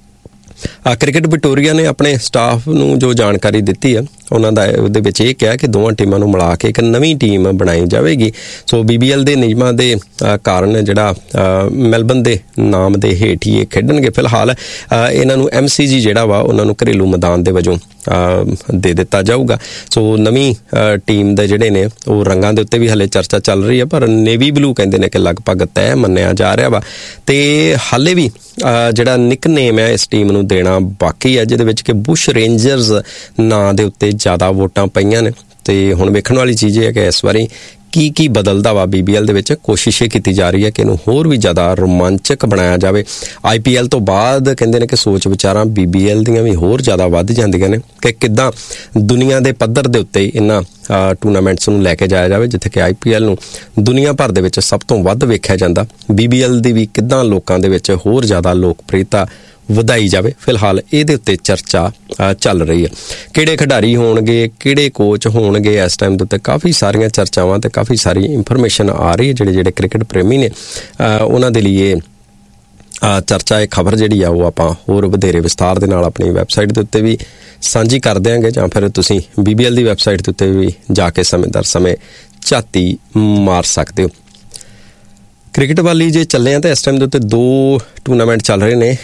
ਕ੍ਰਿਕਟ ਵਿਕਟੋਰੀਆ ਨੇ ਆਪਣੇ ਸਟਾਫ ਨੂੰ ਜੋ ਜਾਣਕਾਰੀ ਦਿੱਤੀ ਆ, ਉਹਨਾਂ ਦਾ ਉਹਦੇ ਵਿੱਚ ਇਹ ਕਿਹਾ ਕਿ ਦੋਵਾਂ ਟੀਮਾਂ ਨੂੰ ਮਿਲਾ ਕੇ ਇੱਕ ਨਵੀਂ ਟੀਮ ਬਣਾਈ ਜਾਵੇਗੀ। ਸੋ ਬੀ ਬੀ ਐਲ ਦੇ ਨਿਯਮਾਂ ਦੇ ਕਾਰਨ ਜਿਹੜਾ ਮੈਲਬਨ ਦੇ ਨਾਮ ਦੇ ਹੇਠ ਹੀ ਇਹ ਖੇਡਣਗੇ। ਫਿਲਹਾਲ ਇਹਨਾਂ ਨੂੰ ਐਮ ਸੀ ਜੀ ਜਿਹੜਾ ਵਾ ਉਹਨਾਂ ਨੂੰ ਘਰੇਲੂ ਮੈਦਾਨ ਦੇ ਵਜੋਂ ਦੇ ਦਿੱਤਾ ਜਾਊਗਾ। ਸੋ ਨਵੀਂ ਟੀਮ ਦੇ ਜਿਹੜੇ ਨੇ ਉਹ ਰੰਗਾਂ ਦੇ ਉੱਤੇ ਵੀ ਹਲੇ ਚਰਚਾ ਚੱਲ ਰਹੀ ਹੈ, ਪਰ ਨੇਵੀ ਬਲੂ ਕਹਿੰਦੇ ਨੇ ਕਿ ਲਗਭਗ ਤੈਅ ਮੰਨਿਆ ਜਾ ਰਿਹਾ ਵਾ। ਤੇ ਹਾਲੇ ਵੀ ਜਿਹੜਾ ਨਿਕਨੇਮ ਹੈ ਇਸ ਟੀਮ ਨੂੰ ਦੇਣਾ ਬਾਕੀ ਹੈ, ਜਿਹਦੇ ਵਿੱਚ ਕਿ ਬੁਸ਼ ਰੇਂਜਰਸ ਨਾਂ ਦੇ ਉੱਤੇ ਜ਼ਿਆਦਾ ਵੋਟਾਂ ਪਈਆਂ ਨੇ। ਤੇ ਹੁਣ ਵੇਖਣ ਵਾਲੀ ਚੀਜ਼ ਇਹ ਹੈ ਕਿ ਇਸ ਵਾਰੀ ਕੀ ਕੀ ਬਦਲਦਾ ਵਾ ਬੀ ਬੀ ਐਲ ਦੇ ਵਿੱਚ। ਕੋਸ਼ਿਸ਼ ਇਹ ਕੀਤੀ ਜਾ ਰਹੀ ਹੈ ਕਿ ਇਹਨੂੰ ਹੋਰ ਵੀ ਜ਼ਿਆਦਾ ਰੋਮਾਂਚਕ ਬਣਾਇਆ ਜਾਵੇ। ਆਈ ਪੀ ਐਲ ਤੋਂ ਬਾਅਦ ਕਹਿੰਦੇ ਨੇ ਕਿ ਸੋਚ ਵਿਚਾਰਾਂ ਬੀ ਬੀ ਐਲ ਦੀਆਂ ਵੀ ਹੋਰ ਜ਼ਿਆਦਾ ਵੱਧ ਜਾਂਦੀਆਂ ਨੇ ਕਿ ਕਿੱਦਾਂ ਦੁਨੀਆ ਦੇ ਪੱਧਰ ਦੇ ਉੱਤੇ ਇਹਨਾਂ ਟੂਰਨਾਮੈਂਟਸ ਨੂੰ ਲੈ ਕੇ ਜਾਇਆ ਜਾਵੇ। ਜਿੱਥੇ ਕਿ ਆਈ ਪੀ ਐਲ ਨੂੰ ਦੁਨੀਆ ਭਰ ਦੇ ਵਿੱਚ ਸਭ ਤੋਂ ਵੱਧ ਵੇਖਿਆ ਜਾਂਦਾ, ਬੀ ਬੀ ਐਲ ਦੀ ਵੀ ਕਿੱਦਾਂ ਲੋਕਾਂ ਦੇ ਵਿੱਚ ਹੋਰ ਜ਼ਿਆਦਾ ਲੋਕਪ੍ਰਿਯਤਾ ਵਧਾਈ ਜਾਵੇ। ਫਿਲਹਾਲ ਇਹਦੇ ਉੱਤੇ ਚਰਚਾ ਚੱਲ ਰਹੀ ਹੈ। ਕਿਹੜੇ ਖਿਡਾਰੀ ਹੋਣਗੇ, ਕਿਹੜੇ ਕੋਚ ਹੋਣਗੇ, ਇਸ ਟਾਈਮ ਦੇ ਉੱਤੇ ਕਾਫੀ ਸਾਰੀਆਂ ਚਰਚਾਵਾਂ ਤੇ ਕਾਫੀ ਸਾਰੀ ਇਨਫੋਰਮੇਸ਼ਨ ਆ ਰਹੀ ਹੈ। ਜਿਹੜੇ ਜਿਹੜੇ ਕ੍ਰਿਕਟ ਪ੍ਰੇਮੀ ਨੇ ਉਹਨਾਂ ਦੇ ਲਈ ਇਹ ਚਰਚਾ, ਇਹ ਖਬਰ ਜਿਹੜੀ ਆ ਉਹ ਆਪਾਂ ਹੋਰ ਵਧੇਰੇ ਵਿਸਥਾਰ ਦੇ ਨਾਲ ਆਪਣੀ ਵੈਬਸਾਈਟ ਦੇ ਉੱਤੇ ਵੀ ਸਾਂਝੀ ਕਰ ਦਿਆਂਗੇ, ਜਾਂ ਫਿਰ ਤੁਸੀਂ ਬੀ ਬੀ ਐਲ ਦੀ ਵੈਬਸਾਈਟ ਦੇ ਉੱਤੇ ਵੀ ਜਾ ਕੇ ਸਮੇਂ ਦਰ ਸਮੇਂ ਝਾਤੀ ਮਾਰ ਸਕਦੇ ਹੋ। ਕ੍ਰਿਕਟ ਵਾਲੀ ਜੇ ਚੱਲੇ ਆ ਤਾਂ ਇਸ ਟਾਈਮ ਦੇ ਉੱਤੇ ਦੋ ਟੂਰਨਾਮੈਂਟ ਚੱਲ ਰਹੇ ਨੇ।